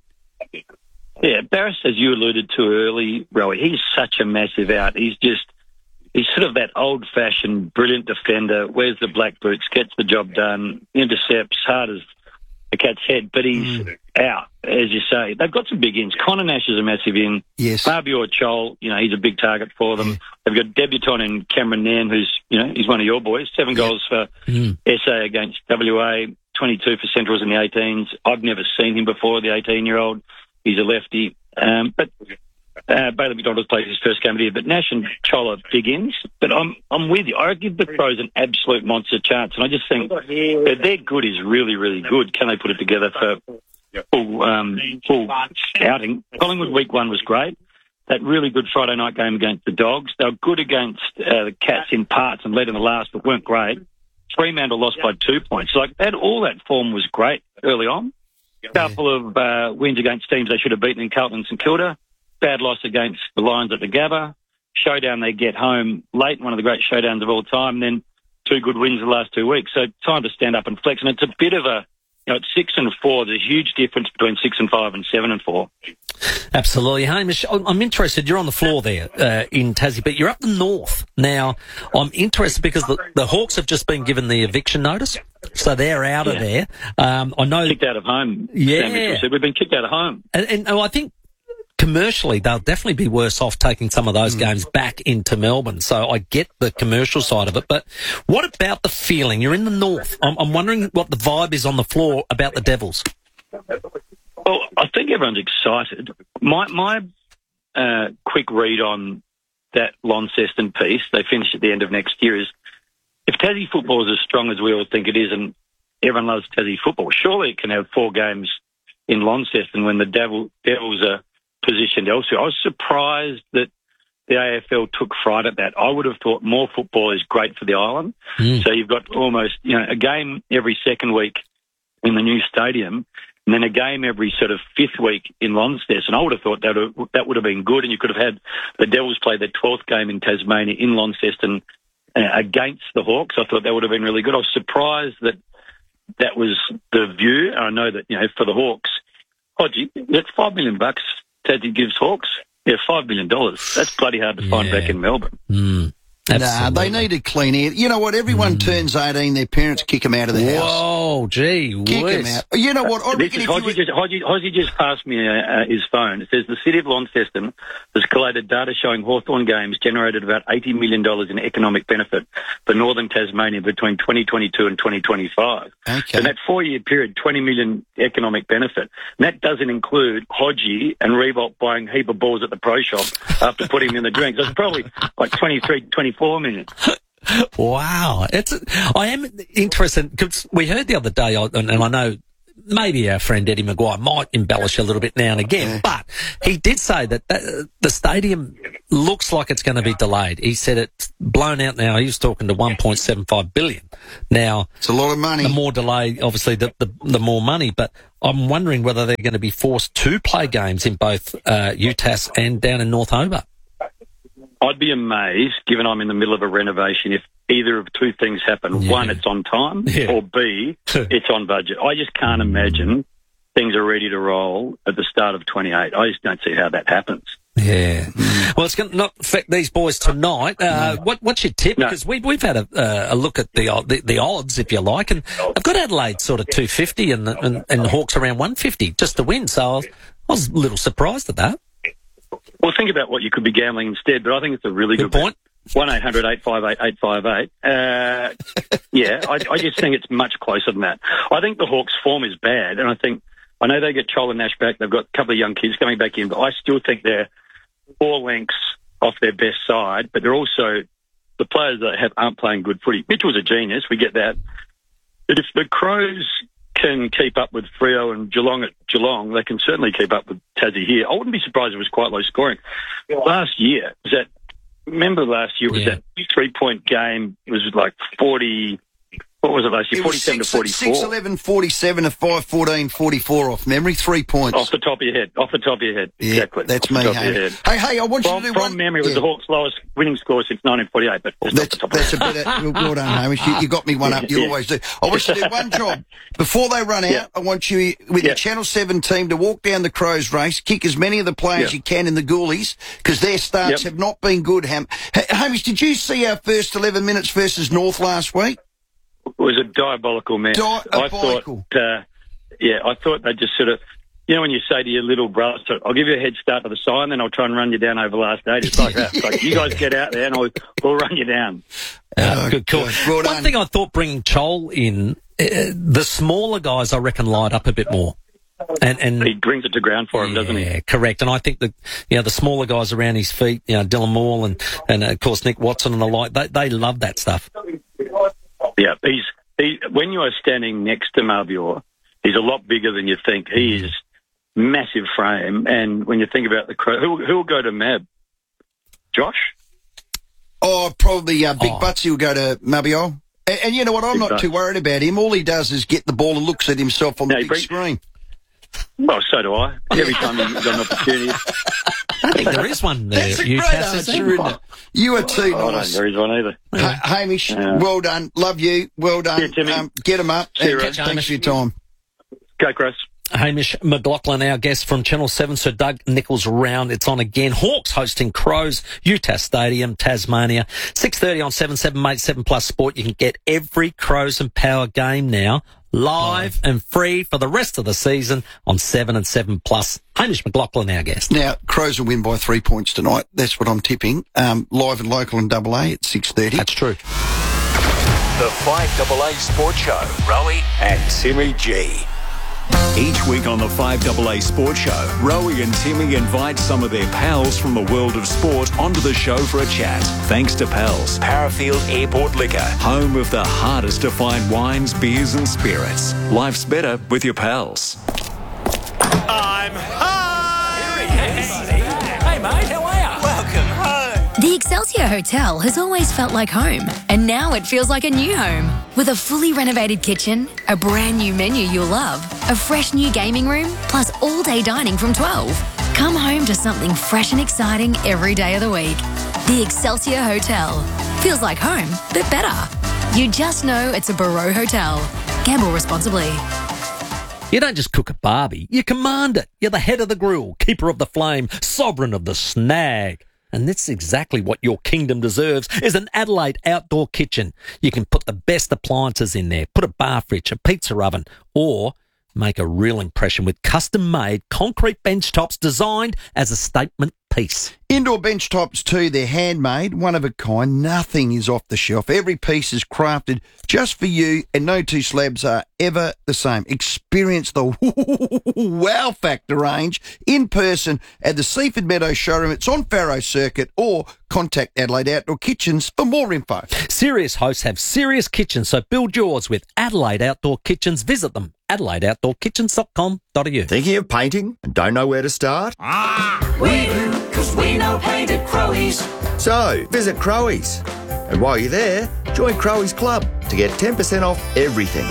Yeah, Barras, as you alluded to early, Rowie, he's such a massive out. He's just, he's sort of that old-fashioned, brilliant defender, wears the black boots, gets the job done, intercepts, hard as a cat's head, but he's mm. out, as you say. They've got some big ins. Connor Nash is a massive in. Yes. Mabior Chol, you know, he's a big target for them. Yeah. They've got debutant in Cameron Nairn, who's, you know, he's one of your boys. Seven yeah. goals for mm. S A against W A, twenty-two for Centrals in the eighteens. I've never seen him before, the eighteen-year-old. He's a lefty. Um, but uh, Bailey McDonald's played his first game of the year. But Nash and Chol are big ins. But I'm I'm with you. I give the Crows an absolute monster chance. And I just think that their good is really, really good. Can they put it together for full, um, full outing? Collingwood week one was great. That really good Friday night game against the Dogs. They were good against uh, the Cats in parts and led in the last, but weren't great. Fremantle lost by two points. Like, that, all that form was great early on. A couple of uh, wins against teams they should have beaten in Carlton and St Kilda. Bad loss against the Lions at the Gabba. Showdown they get home late, one of the great showdowns of all time. And then two good wins the last two weeks. So time to stand up and flex. And it's a bit of a, you know, it's six and four. There's a huge difference between six and five and seven and four. Absolutely. Hamish, I'm interested. You're on the floor there uh, in Tassie, but you're up the north. Now, I'm interested because the, the Hawks have just been given the eviction notice, so they're out yeah. of there. Um, I know... Kicked out of home. Yeah. Said. We've been kicked out of home. And, and oh, I think commercially they'll definitely be worse off taking some of those mm. games back into Melbourne. So I get the commercial side of it. But what about the feeling? You're in the north. I'm, I'm wondering what the vibe is on the floor about the Devils. Well, I think everyone's excited. My my uh, quick read on that Launceston piece, they finish at the end of next year, is if Tassie football is as strong as we all think it is and everyone loves Tassie football, surely it can have four games in Launceston when the Devil, Devils are positioned elsewhere. I was surprised that the A F L took fright at that. I would have thought more football is great for the island. Mm. So you've got almost, you know, a game every second week in the new stadium, and then a game every sort of fifth week in Launceston. And I would have thought that would, that would have been good, and you could have had the Devils play their twelfth game in Tasmania in Launceston uh, against the Hawks. I thought that would have been really good. I was surprised that that was the view. I know that, you know, for the Hawks, oh, gee, that's five million bucks Tassie gives Hawks. Yeah, five million dollars. That's bloody hard to find yeah. back in Melbourne. Mm. Nah, they needed clean air. You know what? Everyone mm. turns eighteen, their parents kick them out of the Whoa, house. Whoa, gee Kick whiz. them out. You know what? I This reckon is if Hodgie, you were- just, Hodgie, Hodgie just passed me uh, uh, his phone. It says the City of Launceston has collated data showing Hawthorn Games generated about eighty million dollars in economic benefit for northern Tasmania between twenty twenty-two and twenty twenty-five. Okay. In that four-year period, twenty million dollars economic benefit. And that doesn't include Hodgie and Revolt buying a heap of balls at the pro shop after putting them in the drink. So it's probably like twenty-three, twenty-four million. Wow. It's, I am interested, because we heard the other day, and, and I know maybe our friend Eddie Maguire might embellish a little bit now and again, yeah. but he did say that, that the stadium looks like it's going to be delayed. He said it's blown out now. He was talking to one point seven five billion. Now, it's a lot of money. The more delay, obviously, the, the, the more money, but I'm wondering whether they're going to be forced to play games in both uh, U T A S and down in North Hobart. I'd be amazed, given I'm in the middle of a renovation, if either of two things happen. Yeah. One, it's on time, yeah. or B, it's on budget. I just can't imagine things are ready to roll at the start of twenty-eight. I just don't see how that happens. Yeah. Well, it's going to not affect these boys tonight. Uh, no. what, what's your tip? No. Because we, we've had a, uh, a look at the, the the odds, if you like, and I've got Adelaide sort of two fifty and, the, and, and Hawks around one fifty just to win. So I was, I was a little surprised at that. Well, think about what you could be gambling instead, but I think it's a really good, good point. one eight hundred eight five eight eight five eight. Uh, yeah, I, I just think it's much closer than that. I think the Hawks' form is bad, and I think, I know they get Chol and Nash back, they've got a couple of young kids coming back in, but I still think they're four lengths off their best side, but they're also, the players that have aren't playing good footy. Mitchell's a genius, we get that. But if the Crows can keep up with Freo and Geelong at Geelong, they can certainly keep up with Tassie here. I wouldn't be surprised if it was quite low scoring. Last year, was that, remember last year, was yeah. that three-point game, it was like forty, what was it last year, forty-seven to forty-four? six eleven, forty-seven to five fourteen, forty-four off memory, three points. Off the top of your head, off the top of your head, yeah, exactly. That's off me, the top hey. of your head. Hey, hey, I want from, you to do from one... From memory, it was yeah. the Hawks' lowest winning score since nineteen forty-eight, but that's, the that's a better... Well done, Hamish. You, you got me one up. You yeah. always do. I want you to do one job. Before they run out, yeah. I want you, with yeah. your Channel seven team, to walk down the Crows race, kick as many of the players yeah. you can in the goalies, because their starts yep. have not been good. Ham- H- Hamish, did you see our first eleven minutes versus North last week? It was a diabolical match. Diabolical. I thought, uh, yeah, I thought they just sort of, you know, when you say to your little brother, so I'll give you a head start to the side, and then I'll try and run you down over the last eight. It's like that. It's like, you guys get out there, and I'll, we'll run you down. Uh, oh, good call. Well One thing I thought bringing Chol in, uh, the smaller guys, I reckon, light up a bit more. And, and he brings it to ground for him, yeah, doesn't he? Yeah, correct. And I think that, you know, the smaller guys around his feet, you know, Dylan Moore and, and uh, of course, Nick Watson and the like, they, they love that stuff. Yeah, he's, he, when you are standing next to Marbior, he's a lot bigger than you think. He is massive frame, and when you think about the Crow, who who will go to Mab? Josh? Oh, probably uh, Big Oh. Butsy will go to Marbior. And, and you know what? I'm Big not Butts. too worried about him. All he does is get the ball and looks at himself on No, the he big brings- screen. Well, so do I. Every time you've got an opportunity. I think there is one there. That's a you great Cass, answer, isn't it? You are too I don't nice. think there is one either. Ha- Hamish, Yeah. well done. Love you. Well done. Yeah, Timmy. Um, get him up. See you, And Rose. thanks for your time. Go, Chris. Hamish McLaughlin, our guest from Channel seven, Sir Doug Nichols round. It's on again. Hawks hosting Crows, U T A S Stadium, Tasmania. six thirty on seven seven, mate, seven plus Sport. You can get every Crows and Power game now, live and free for the rest of the season on seven and seven plus. Hamish McLaughlin, our guest. Now, Crows will win by three points tonight. That's what I'm tipping. Um, live and local and double A at six thirty. That's true. The five double A Sports Show. Rowie and Timmy G. Each week on the five double A Sports Show, Rowie and Timmy invite some of their pals from the world of sport onto the show for a chat. Thanks to Pals, Parafield Airport Liquor. home of the hardest to find wines, beers and spirits. Life's better with your pals. I'm home! Hey, mate, how are you? Welcome home. The Excelsior Hotel has always felt like home, and now it feels like a new home. With a fully renovated kitchen, a brand new menu you'll love, a fresh new gaming room, plus all-day dining from twelve. Come home to something fresh and exciting every day of the week. The Excelsior Hotel. Feels like home, but better. You just know it's a Barreau Hotel. Gamble responsibly. You don't just cook a barbie, you command it. You're the head of the grill, keeper of the flame, sovereign of the snag. and this is exactly what your kingdom deserves, is an Adelaide outdoor kitchen. You can put the best appliances in there, put a bar fridge, a pizza oven, or make a real impression with custom-made concrete bench tops designed as a statement piece. Indoor bench tops too, they're handmade, one of a kind. Nothing is off the shelf. Every piece is crafted just for you, and no two slabs are ever the same. Experience the wow factor range in person at the Seaford Meadows showroom. It's on Farrow Circuit, or contact Adelaide Outdoor Kitchens for more info. Serious hosts have serious kitchens, so build yours with Adelaide Outdoor Kitchens. Visit them, adelaide outdoor kitchens dot com dot a u. Thinking of painting and don't know where to start? Ah, we do, because we know paint at Crowies. So, visit Crowies. And while you're there, join Crowies Club to get ten percent off everything.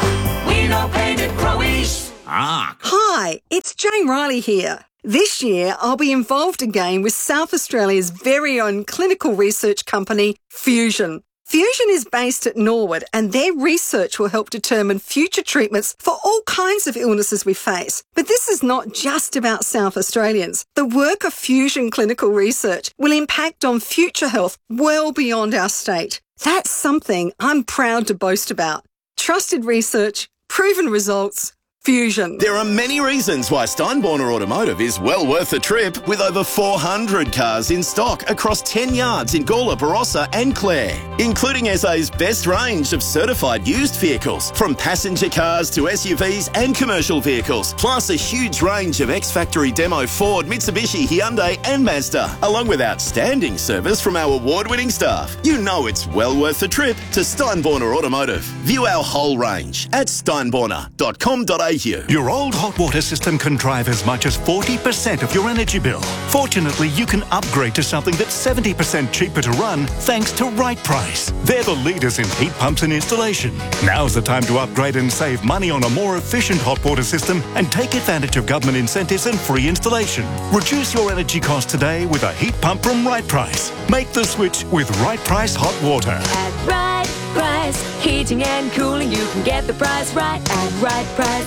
We know paint at Crowies. Ah. Hi, it's Jane Riley here. This year, I'll be involved again with South Australia's very own clinical research company, Fusion. Fusion is based at Norwood, and their research will help determine future treatments for all kinds of illnesses we face. But this is not just about South Australians. The work of Fusion Clinical Research will impact on future health well beyond our state. That's something I'm proud to boast about. Trusted research, proven results, Fusion. There are many reasons why Steinborner Automotive is well worth the trip, with over four hundred cars in stock across ten yards in Gawler, Barossa and Clare, including S A's best range of certified used vehicles, from passenger cars to S U Vs and commercial vehicles, plus a huge range of ex-factory demo Ford, Mitsubishi, Hyundai and Mazda, along with outstanding service from our award-winning staff. You know it's well worth the trip to Steinborner Automotive. View our whole range at steinborner dot com dot a u. Your old hot water system can drive as much as forty percent of your energy bill. Fortunately, you can upgrade to something that's seventy percent cheaper to run thanks to Right Price. They're the leaders in heat pumps and installation. Now's the time to upgrade and save money on a more efficient hot water system and take advantage of government incentives and free installation. Reduce your energy costs today with a heat pump from Right Price. Make the switch with Right Price Hot Water. At Right Price, heating and cooling, you can get the price right at Right Price.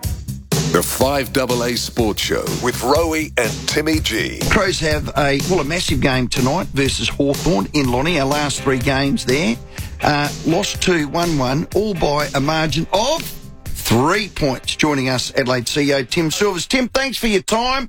The five A A Sports Show with Rowie and Timmy G. Crows have a, well, a massive game tonight versus Hawthorn in Lonnie. Our last three games there. Uh, lost two, won one, all by a margin of three points. Joining us, Adelaide C E O Tim Silvers. Tim, thanks for your time.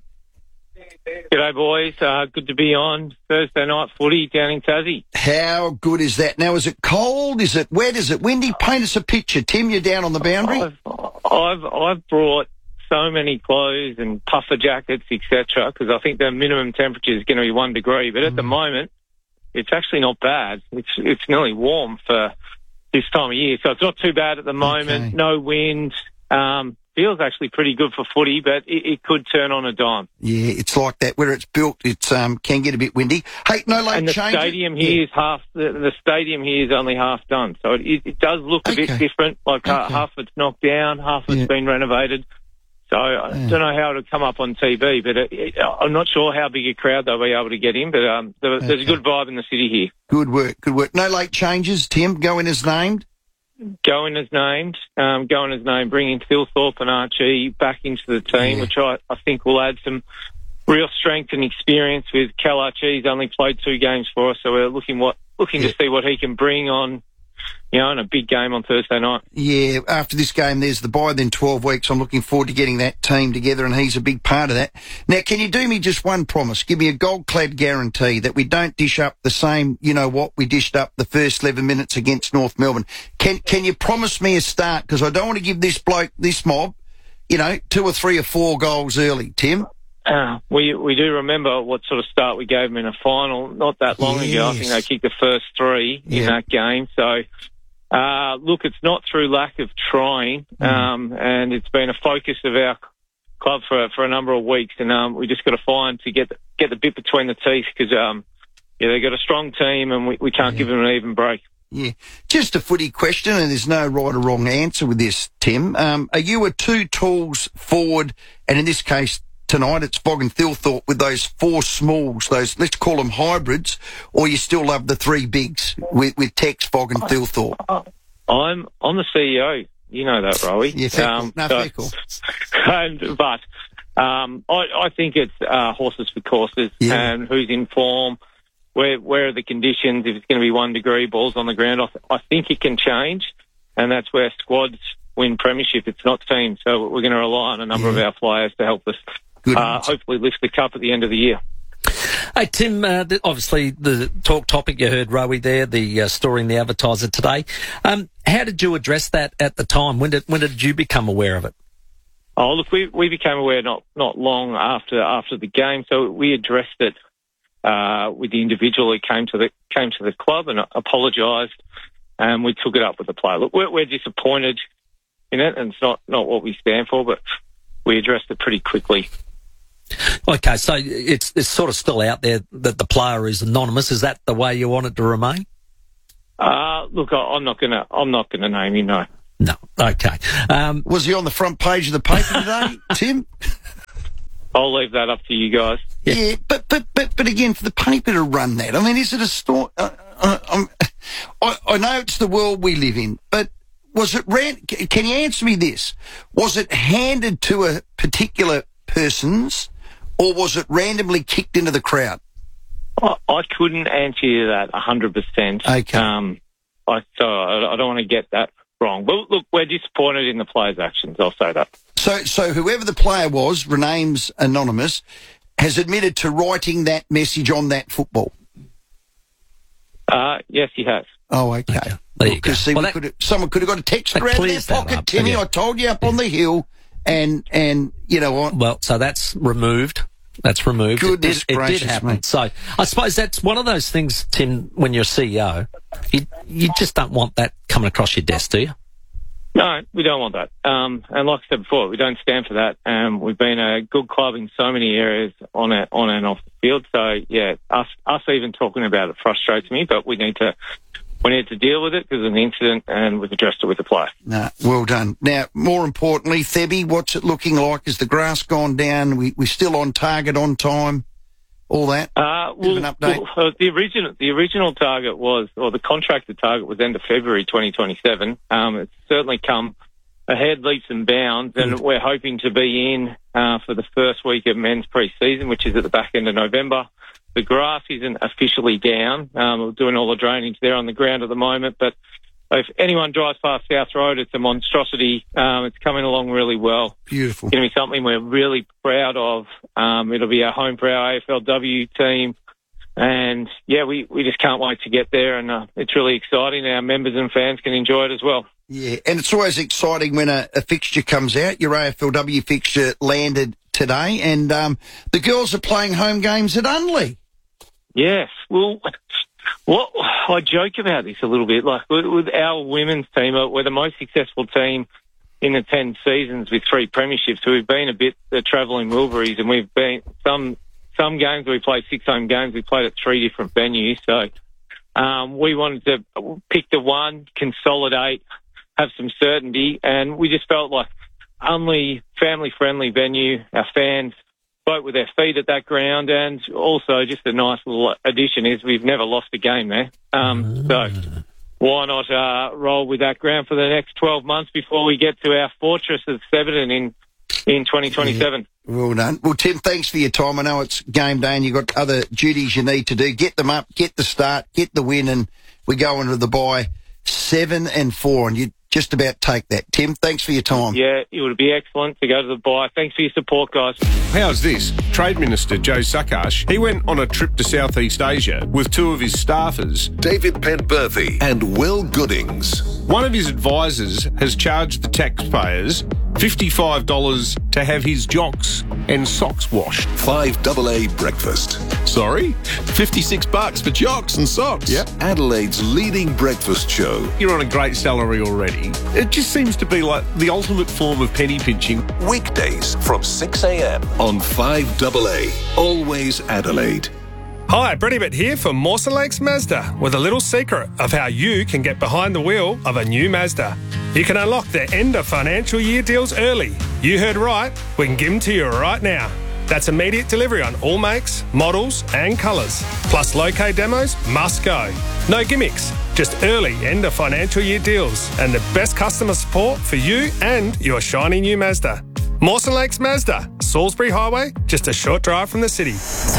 G'day, boys. Uh, good to be on Thursday night footy down in Tassie. How good is that? Now, is it cold? Is it wet? Is it windy? Paint us a picture. Tim, you're down on the boundary. I've, I've, I've brought so many clothes and puffer jackets, et cetera, because I think the minimum temperature is going to be one degree. But at mm. the moment, it's actually not bad. It's it's nearly warm for this time of year, so it's not too bad at the moment. Okay. No wind. Um, feels actually pretty good for footy, but it, it could turn on a dime. Yeah, it's like that. Where it's built, it um, can get a bit windy. Hey, no late and the changes. stadium here yeah. is half. The, the stadium here is only half done, so it, it does look a okay. bit different. Like okay. half of it's knocked down, half of it's yeah. been renovated. So I yeah. don't know how it'll come up on T V, but it, it, I'm not sure how big a crowd they'll be able to get in. But um, there, okay. there's a good vibe in the city here. Good work, good work. No late changes, Tim. Going as named. Going as named. Um, going as named. Bringing Phil Thorpe and Archie back into the team, yeah. which I, I think will add some real strength and experience. With Cal Archie's only played two games for us, so we're looking what looking yeah. to see what he can bring on. You know, in a big game on Thursday night. Yeah, after this game, there's the bye, then twelve weeks. I'm looking forward to getting that team together, and he's a big part of that. Now, can you do me just one promise? Give me a gold-clad guarantee that we don't dish up the same, you know what, we dished up the first eleven minutes against North Melbourne. Can can you promise me a start? Because I don't want to give this bloke, this mob, you know, two or three or four goals early, Tim. Uh, we we do remember what sort of start we gave them in a final not that long yes. ago. I think they kicked the first three yeah. in that game. So, uh, look, it's not through lack of trying, mm. um, and it's been a focus of our club for for a number of weeks, and um, we just got to find to get get the bit between the teeth because um, yeah, they've got a strong team, and we, we can't yeah. give them an even break. Yeah, just a footy question, and there's no right or wrong answer with this, Tim. Um, are you a two tools forward, and in this case, tonight it's Fogg and Thilthorpe with those four smalls, those, let's call them hybrids, or you still love the three bigs with, with Tex, Fogg and Thilthorpe? I'm, I'm the C E O. You know that, Rowie. Yeah, fair um, cool. No, so, fair cool. And, but Um, I, I think it's uh, horses for courses Yeah. and who's in form, where where are the conditions, if it's going to be one degree, balls on the ground. I, th- I think it can change, and that's where squads win premiership. It's not teams, so we're going to rely on a number Yeah. of our flyers to help us Good uh, answer. hopefully lift the cup at the end of the year. Hey, Tim, uh, the, obviously the talk topic, you heard Rowie there, the uh, story in the Advertiser today. Um, how did you address that at the time? When did when did you become aware of it? Oh, look, we we became aware not, not long after after the game, so we addressed it uh, with the individual who came to the came to the club and apologised, and we took it up with the player. Look, we're, we're disappointed in it, and it's not, not what we stand for, but we addressed it pretty quickly. Okay, so it's it's sort of still out there that the player is anonymous. Is that the way you want it to remain? Uh, look, I, I'm not gonna I'm not gonna name him. No. No. Okay. Um, Was he on the front page of the paper today, Tim? I'll leave that up to you guys. Yeah, but but but but again, for the paper to run that, I mean, is it a story? Uh, uh, um, I, I know it's the world we live in, but was it ran? Can you answer me this? Was it handed to a particular person's, or was it randomly kicked into the crowd? I, I couldn't answer you that one hundred percent. Okay. Um, I, so I, I don't want to get that wrong. But look, we're disappointed in the players' actions. I'll say that. So, so whoever the player was, rename's anonymous, has admitted to writing that message on that football. Uh, yes, he has. Oh, okay. okay. There you go. Because see, Well, we that- could've- someone could have got a text that around their clears that pocket, up, Timmy. yeah. I told you up on the hill, and and you know what? Well, so that's removed. That's removed. Goodness it did, it gracious did happen. me. So I suppose that's one of those things, Tim, when you're C E O, you, you just don't want that coming across your desk, do you? No, we don't want that. Um, and like I said before, we don't stand for that. Um, we've been a good club in so many areas on a, on and off the field. So yeah, us us even talking about it frustrates me. But we need to we need to deal with it because of the incident, and we've addressed it with the player. No, well done. Now, more importantly, Thebby, what's it looking like? Is the grass gone down? We we still on target, on time, all that? Uh, well, an update. well, uh, the original the original target was, or the contracted target was end of February twenty twenty-seven. Um, it's certainly come ahead leaps and bounds, and we're hoping to be in uh, for the first week of men's pre-season, which is at the back end of November. The grass isn't officially down. Um, we're doing all the drainage there on the ground at the moment, but if anyone drives past South Road, it's a monstrosity. Um, it's coming along really well. Beautiful. It's going to be something we're really proud of. Um, it'll be our home for our A F L W team. And, yeah, we, we just can't wait to get there, and uh, it's really exciting. Our members and fans can enjoy it as well. Yeah, and it's always exciting when a, a fixture comes out. Your A F L W fixture landed today, and um, the girls are playing home games at Unley. Yes. Well, what I joke about this a little bit. Like with, with our women's team, uh, we're the most successful team in the ten seasons with three premierships. So we've been a bit the travelling Wilburys, and we've been some some games we played six home games. We played at three different venues. So um, we wanted to pick the one, consolidate, have some certainty, and we just felt like only family friendly venue. Our fans vote with their feet at that ground, and also just a nice little addition is we've never lost a game there. Um, so why not uh, roll with that ground for the next twelve months before we get to our fortress of Severton in in twenty twenty-seven? Yeah. Well done. Well, Tim, thanks for your time. I know it's game day and you've got other duties you need to do. Get them up, get the start, get the win, and we go into the bye seven and four, and you just about take that. Tim, thanks for your time. Yeah, it would be excellent to go to the bye. Thanks for your support, guys. How's this? Trade Minister Joe Sakash, he went on a trip to Southeast Asia with two of his staffers, David Penberthy and Will Goodings. One of his advisors has charged the taxpayers fifty-five dollars to have his jocks and socks washed. five double A breakfast. Sorry? fifty-six bucks for jocks and socks. Yep. Adelaide's leading breakfast show. You're on a great salary already. It just seems to be like the ultimate form of penny pinching. Weekdays from six a.m. on five double A. Always Adelaide. Hi, Brady Bit here for Mawson Lakes Mazda with a little secret of how you can get behind the wheel of a new Mazda. You can unlock their end of financial year deals early. You heard right, we can give them to you right now. That's immediate delivery on all makes, models and colours. Plus low-K demos must go. No gimmicks, just early end of financial year deals and the best customer support for you and your shiny new Mazda. Mawson Lakes Mazda, Salisbury Highway, just a short drive from the city.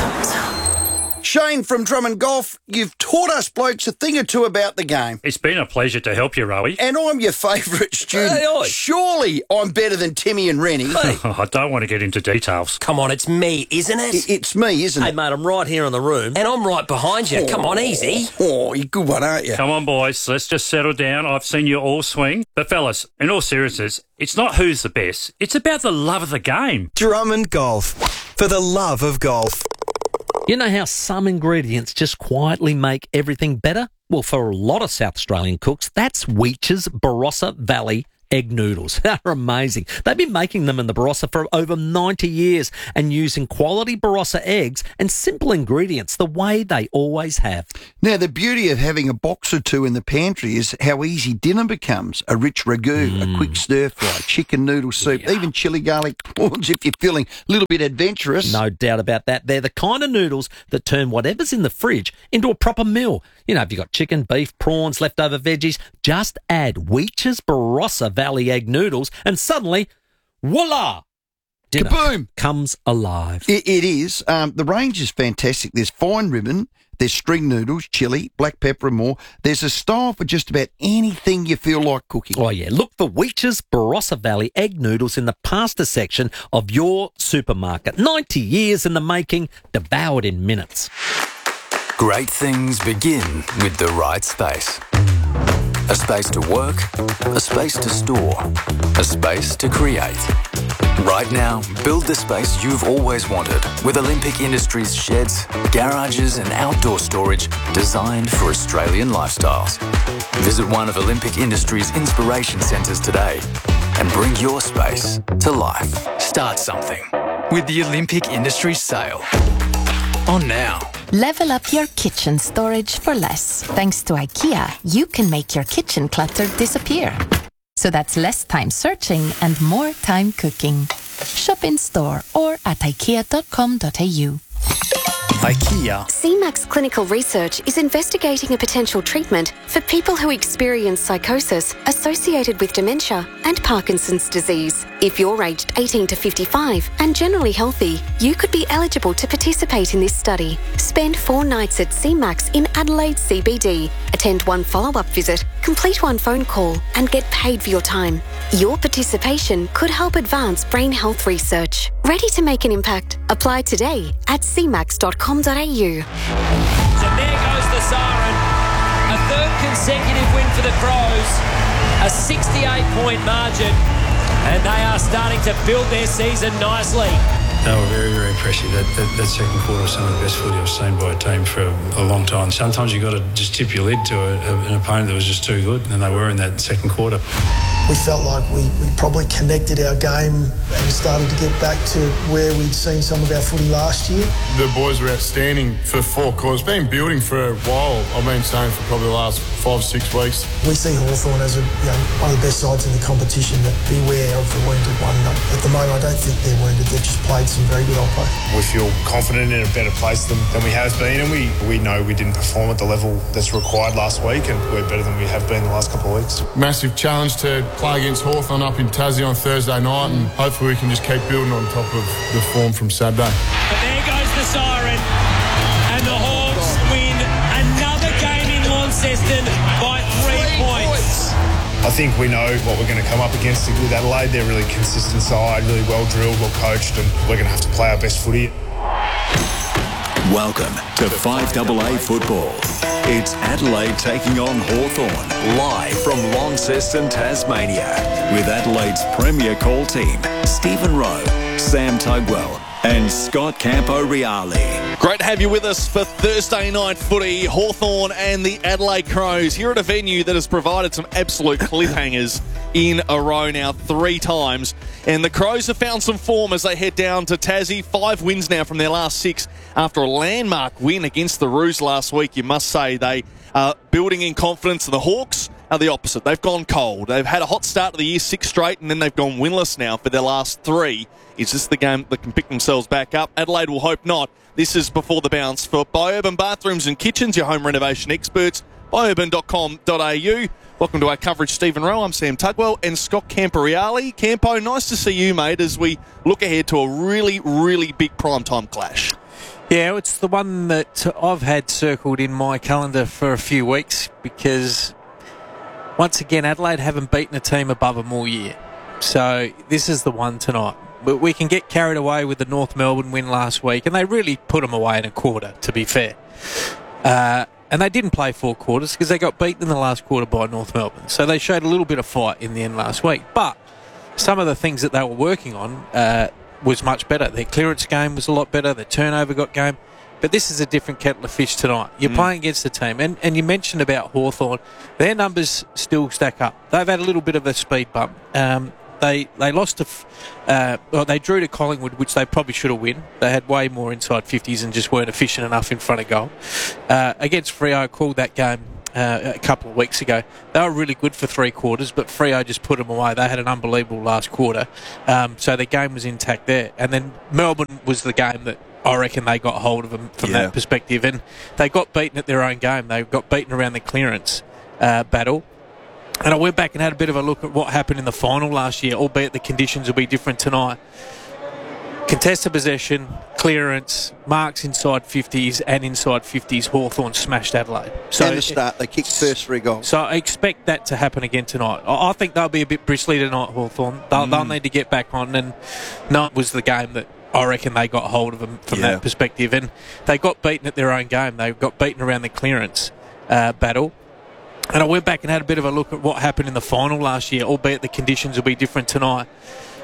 Shane from Drummond Golf, you've taught us blokes a thing or two about the game. It's been a pleasure to help you, Rowie. And I'm your favourite student. Hey, oi. Surely I'm better than Timmy and Rennie. Hey. I don't want to get into details. Come on, it's me, isn't it? I- It's me, isn't Hey, it? mate, I'm right here in the room. And I'm right behind you. Oh. Come on, easy. Oh, you're a good one, aren't you? Come on, boys. Let's just settle down. I've seen you all swing. But, fellas, in all seriousness, it's not who's the best. It's about the love of the game. Drummond Golf. For the love of golf. You know how some ingredients just quietly make everything better? Well, for a lot of South Australian cooks, that's Weech's Barossa Valley egg noodles. They're amazing. They've been making them in the Barossa for over ninety years and using quality Barossa eggs and simple ingredients the way they always have. Now, the beauty of having a box or two in the pantry is how easy dinner becomes. A rich ragu, Mm. a quick stir-fry, chicken noodle soup, yeah. even chili garlic prawns if you're feeling a little bit adventurous. No doubt about that. They're the kind of noodles that turn whatever's in the fridge into a proper meal. You know, if you've got chicken, beef, prawns, leftover veggies, just add Weech's Barossa Valley egg noodles and suddenly, voila! Dinner Kaboom! Comes alive. It, it is. Um, the range is fantastic. There's fine ribbon, there's string noodles, chili, black pepper and more. There's a style for just about anything you feel like cooking. Oh, yeah. Look for Weech's Barossa Valley egg noodles in the pasta section of your supermarket. ninety years in the making, devoured in minutes. Great things begin with the right space. A space to work, a space to store, a space to create. Right now, build the space you've always wanted with Olympic Industries sheds, garages and outdoor storage designed for Australian lifestyles. Visit one of Olympic Industries' inspiration centres today and bring your space to life. Start something with the Olympic Industries sale. On now. Level up your kitchen storage for less. Thanks to IKEA, you can make your kitchen clutter disappear. So that's less time searching and more time cooking. Shop in store or at ikea dot com dot a u. IKEA. C MAX Clinical Research is investigating a potential treatment for people who experience psychosis associated with dementia and Parkinson's disease. If you're aged eighteen to fifty-five and generally healthy, you could be eligible to participate in this study. Spend four nights at C MAX in Adelaide C B D, attend one follow-up visit, complete one phone call and get paid for your time. Your participation could help advance brain health research. Ready to make an impact? Apply today at c max dot com dot a u. So there goes the siren. A third consecutive win for the Crows. A sixty-eight point margin. And they are starting to build their season nicely. They were very, very impressive. That, that, that second quarter was some of the best footy I've seen by a team for a, a long time. Sometimes you've got to just tip your lid to a, a, an opponent that was just too good, and they were in that second quarter. We felt like we, we probably connected our game and started to get back to where we'd seen some of our footy last year. The boys were outstanding for four quarters. It's been building for a while. I've been saying for probably the last five, six weeks. We see Hawthorn as a, you know, one of the best sides in the competition, but beware of the wounded one. At the moment, I don't think they're wounded. They've just played some very good oppo. We feel confident in a better place than, than we have been, and we, we know we didn't perform at the level that's required last week, and we're better than we have been the last couple of weeks. Massive challenge to play against Hawthorn up in Tassie on Thursday night, and hopefully we can just keep building on top of the form from Saturday. And there goes the siren, and the Hawks win another game in Launceston by three points. I think we know what we're going to come up against with Adelaide. They're a really consistent side, really well drilled, well coached, and we're going to have to play our best footy. Welcome to five A A football. It's Adelaide taking on Hawthorn, live from Launceston, Tasmania, with Adelaide's premier call team, Stephen Rowe, Sam Tugwell and Scott Campo-Reale. Great to have you with us for Thursday night footy. Hawthorn and the Adelaide Crows here at a venue that has provided some absolute cliffhangers in a row now three times. And the Crows have found some form as they head down to Tassie. Five wins now from their last six after a landmark win against the Roos last week. You must say they are building in confidence. The Hawks are the opposite. They've gone cold. They've had a hot start to the year, six straight, and then they've gone winless now for their last three. Is this the game that can pick themselves back up? Adelaide will hope not. This is before the bounce for By Urban Bathrooms and Kitchens, your home renovation experts. i urban dot com dot a u. Welcome to our coverage, Stephen Rowe. I'm Sam Tugwell and Scott Camporeale. Campo, nice to see you, mate, as we look ahead to a really, really big primetime clash. Yeah, it's the one that I've had circled in my calendar for a few weeks because, once again, Adelaide haven't beaten a team above them all year. So this is the one tonight. But we can get carried away with the North Melbourne win last week, and they really put them away in a quarter, to be fair. Uh, and they didn't play four quarters because they got beaten in the last quarter by North Melbourne. So they showed a little bit of fight in the end last week. But some of the things that they were working on uh, was much better. Their clearance game was a lot better. Their turnover got game. But this is a different kettle of fish tonight. You're mm. playing against a team. And, and you mentioned about Hawthorn. Their numbers still stack up. They've had a little bit of a speed bump. Um, They they lost to, uh, well, they drew to Collingwood, which they probably should have won. They had way more inside fifties and just weren't efficient enough in front of goal. Uh, against Freo, I called that game uh, a couple of weeks ago. They were really good for three quarters, but Freo just put them away. They had an unbelievable last quarter, um, so the game was intact there. And then Melbourne was the game that I reckon they got hold of them from yeah. that perspective, and they got beaten at their own game. They got beaten around the clearance uh, battle. And I went back and had a bit of a look at what happened in the final last year, albeit the conditions will be different tonight. Contested possession, clearance, marks inside fifties and inside fifties, Hawthorn smashed Adelaide. So and the start, they kicked first three goals. So I expect that to happen again tonight. I think they'll be a bit bristly tonight, Hawthorn. They'll, mm. they'll need to get back on, and no, it was the game that I reckon they got hold of them from yeah. that perspective. And they got beaten at their own game. They got beaten around the clearance uh, battle. And I went back and had a bit of a look at what happened in the final last year, albeit the conditions will be different tonight.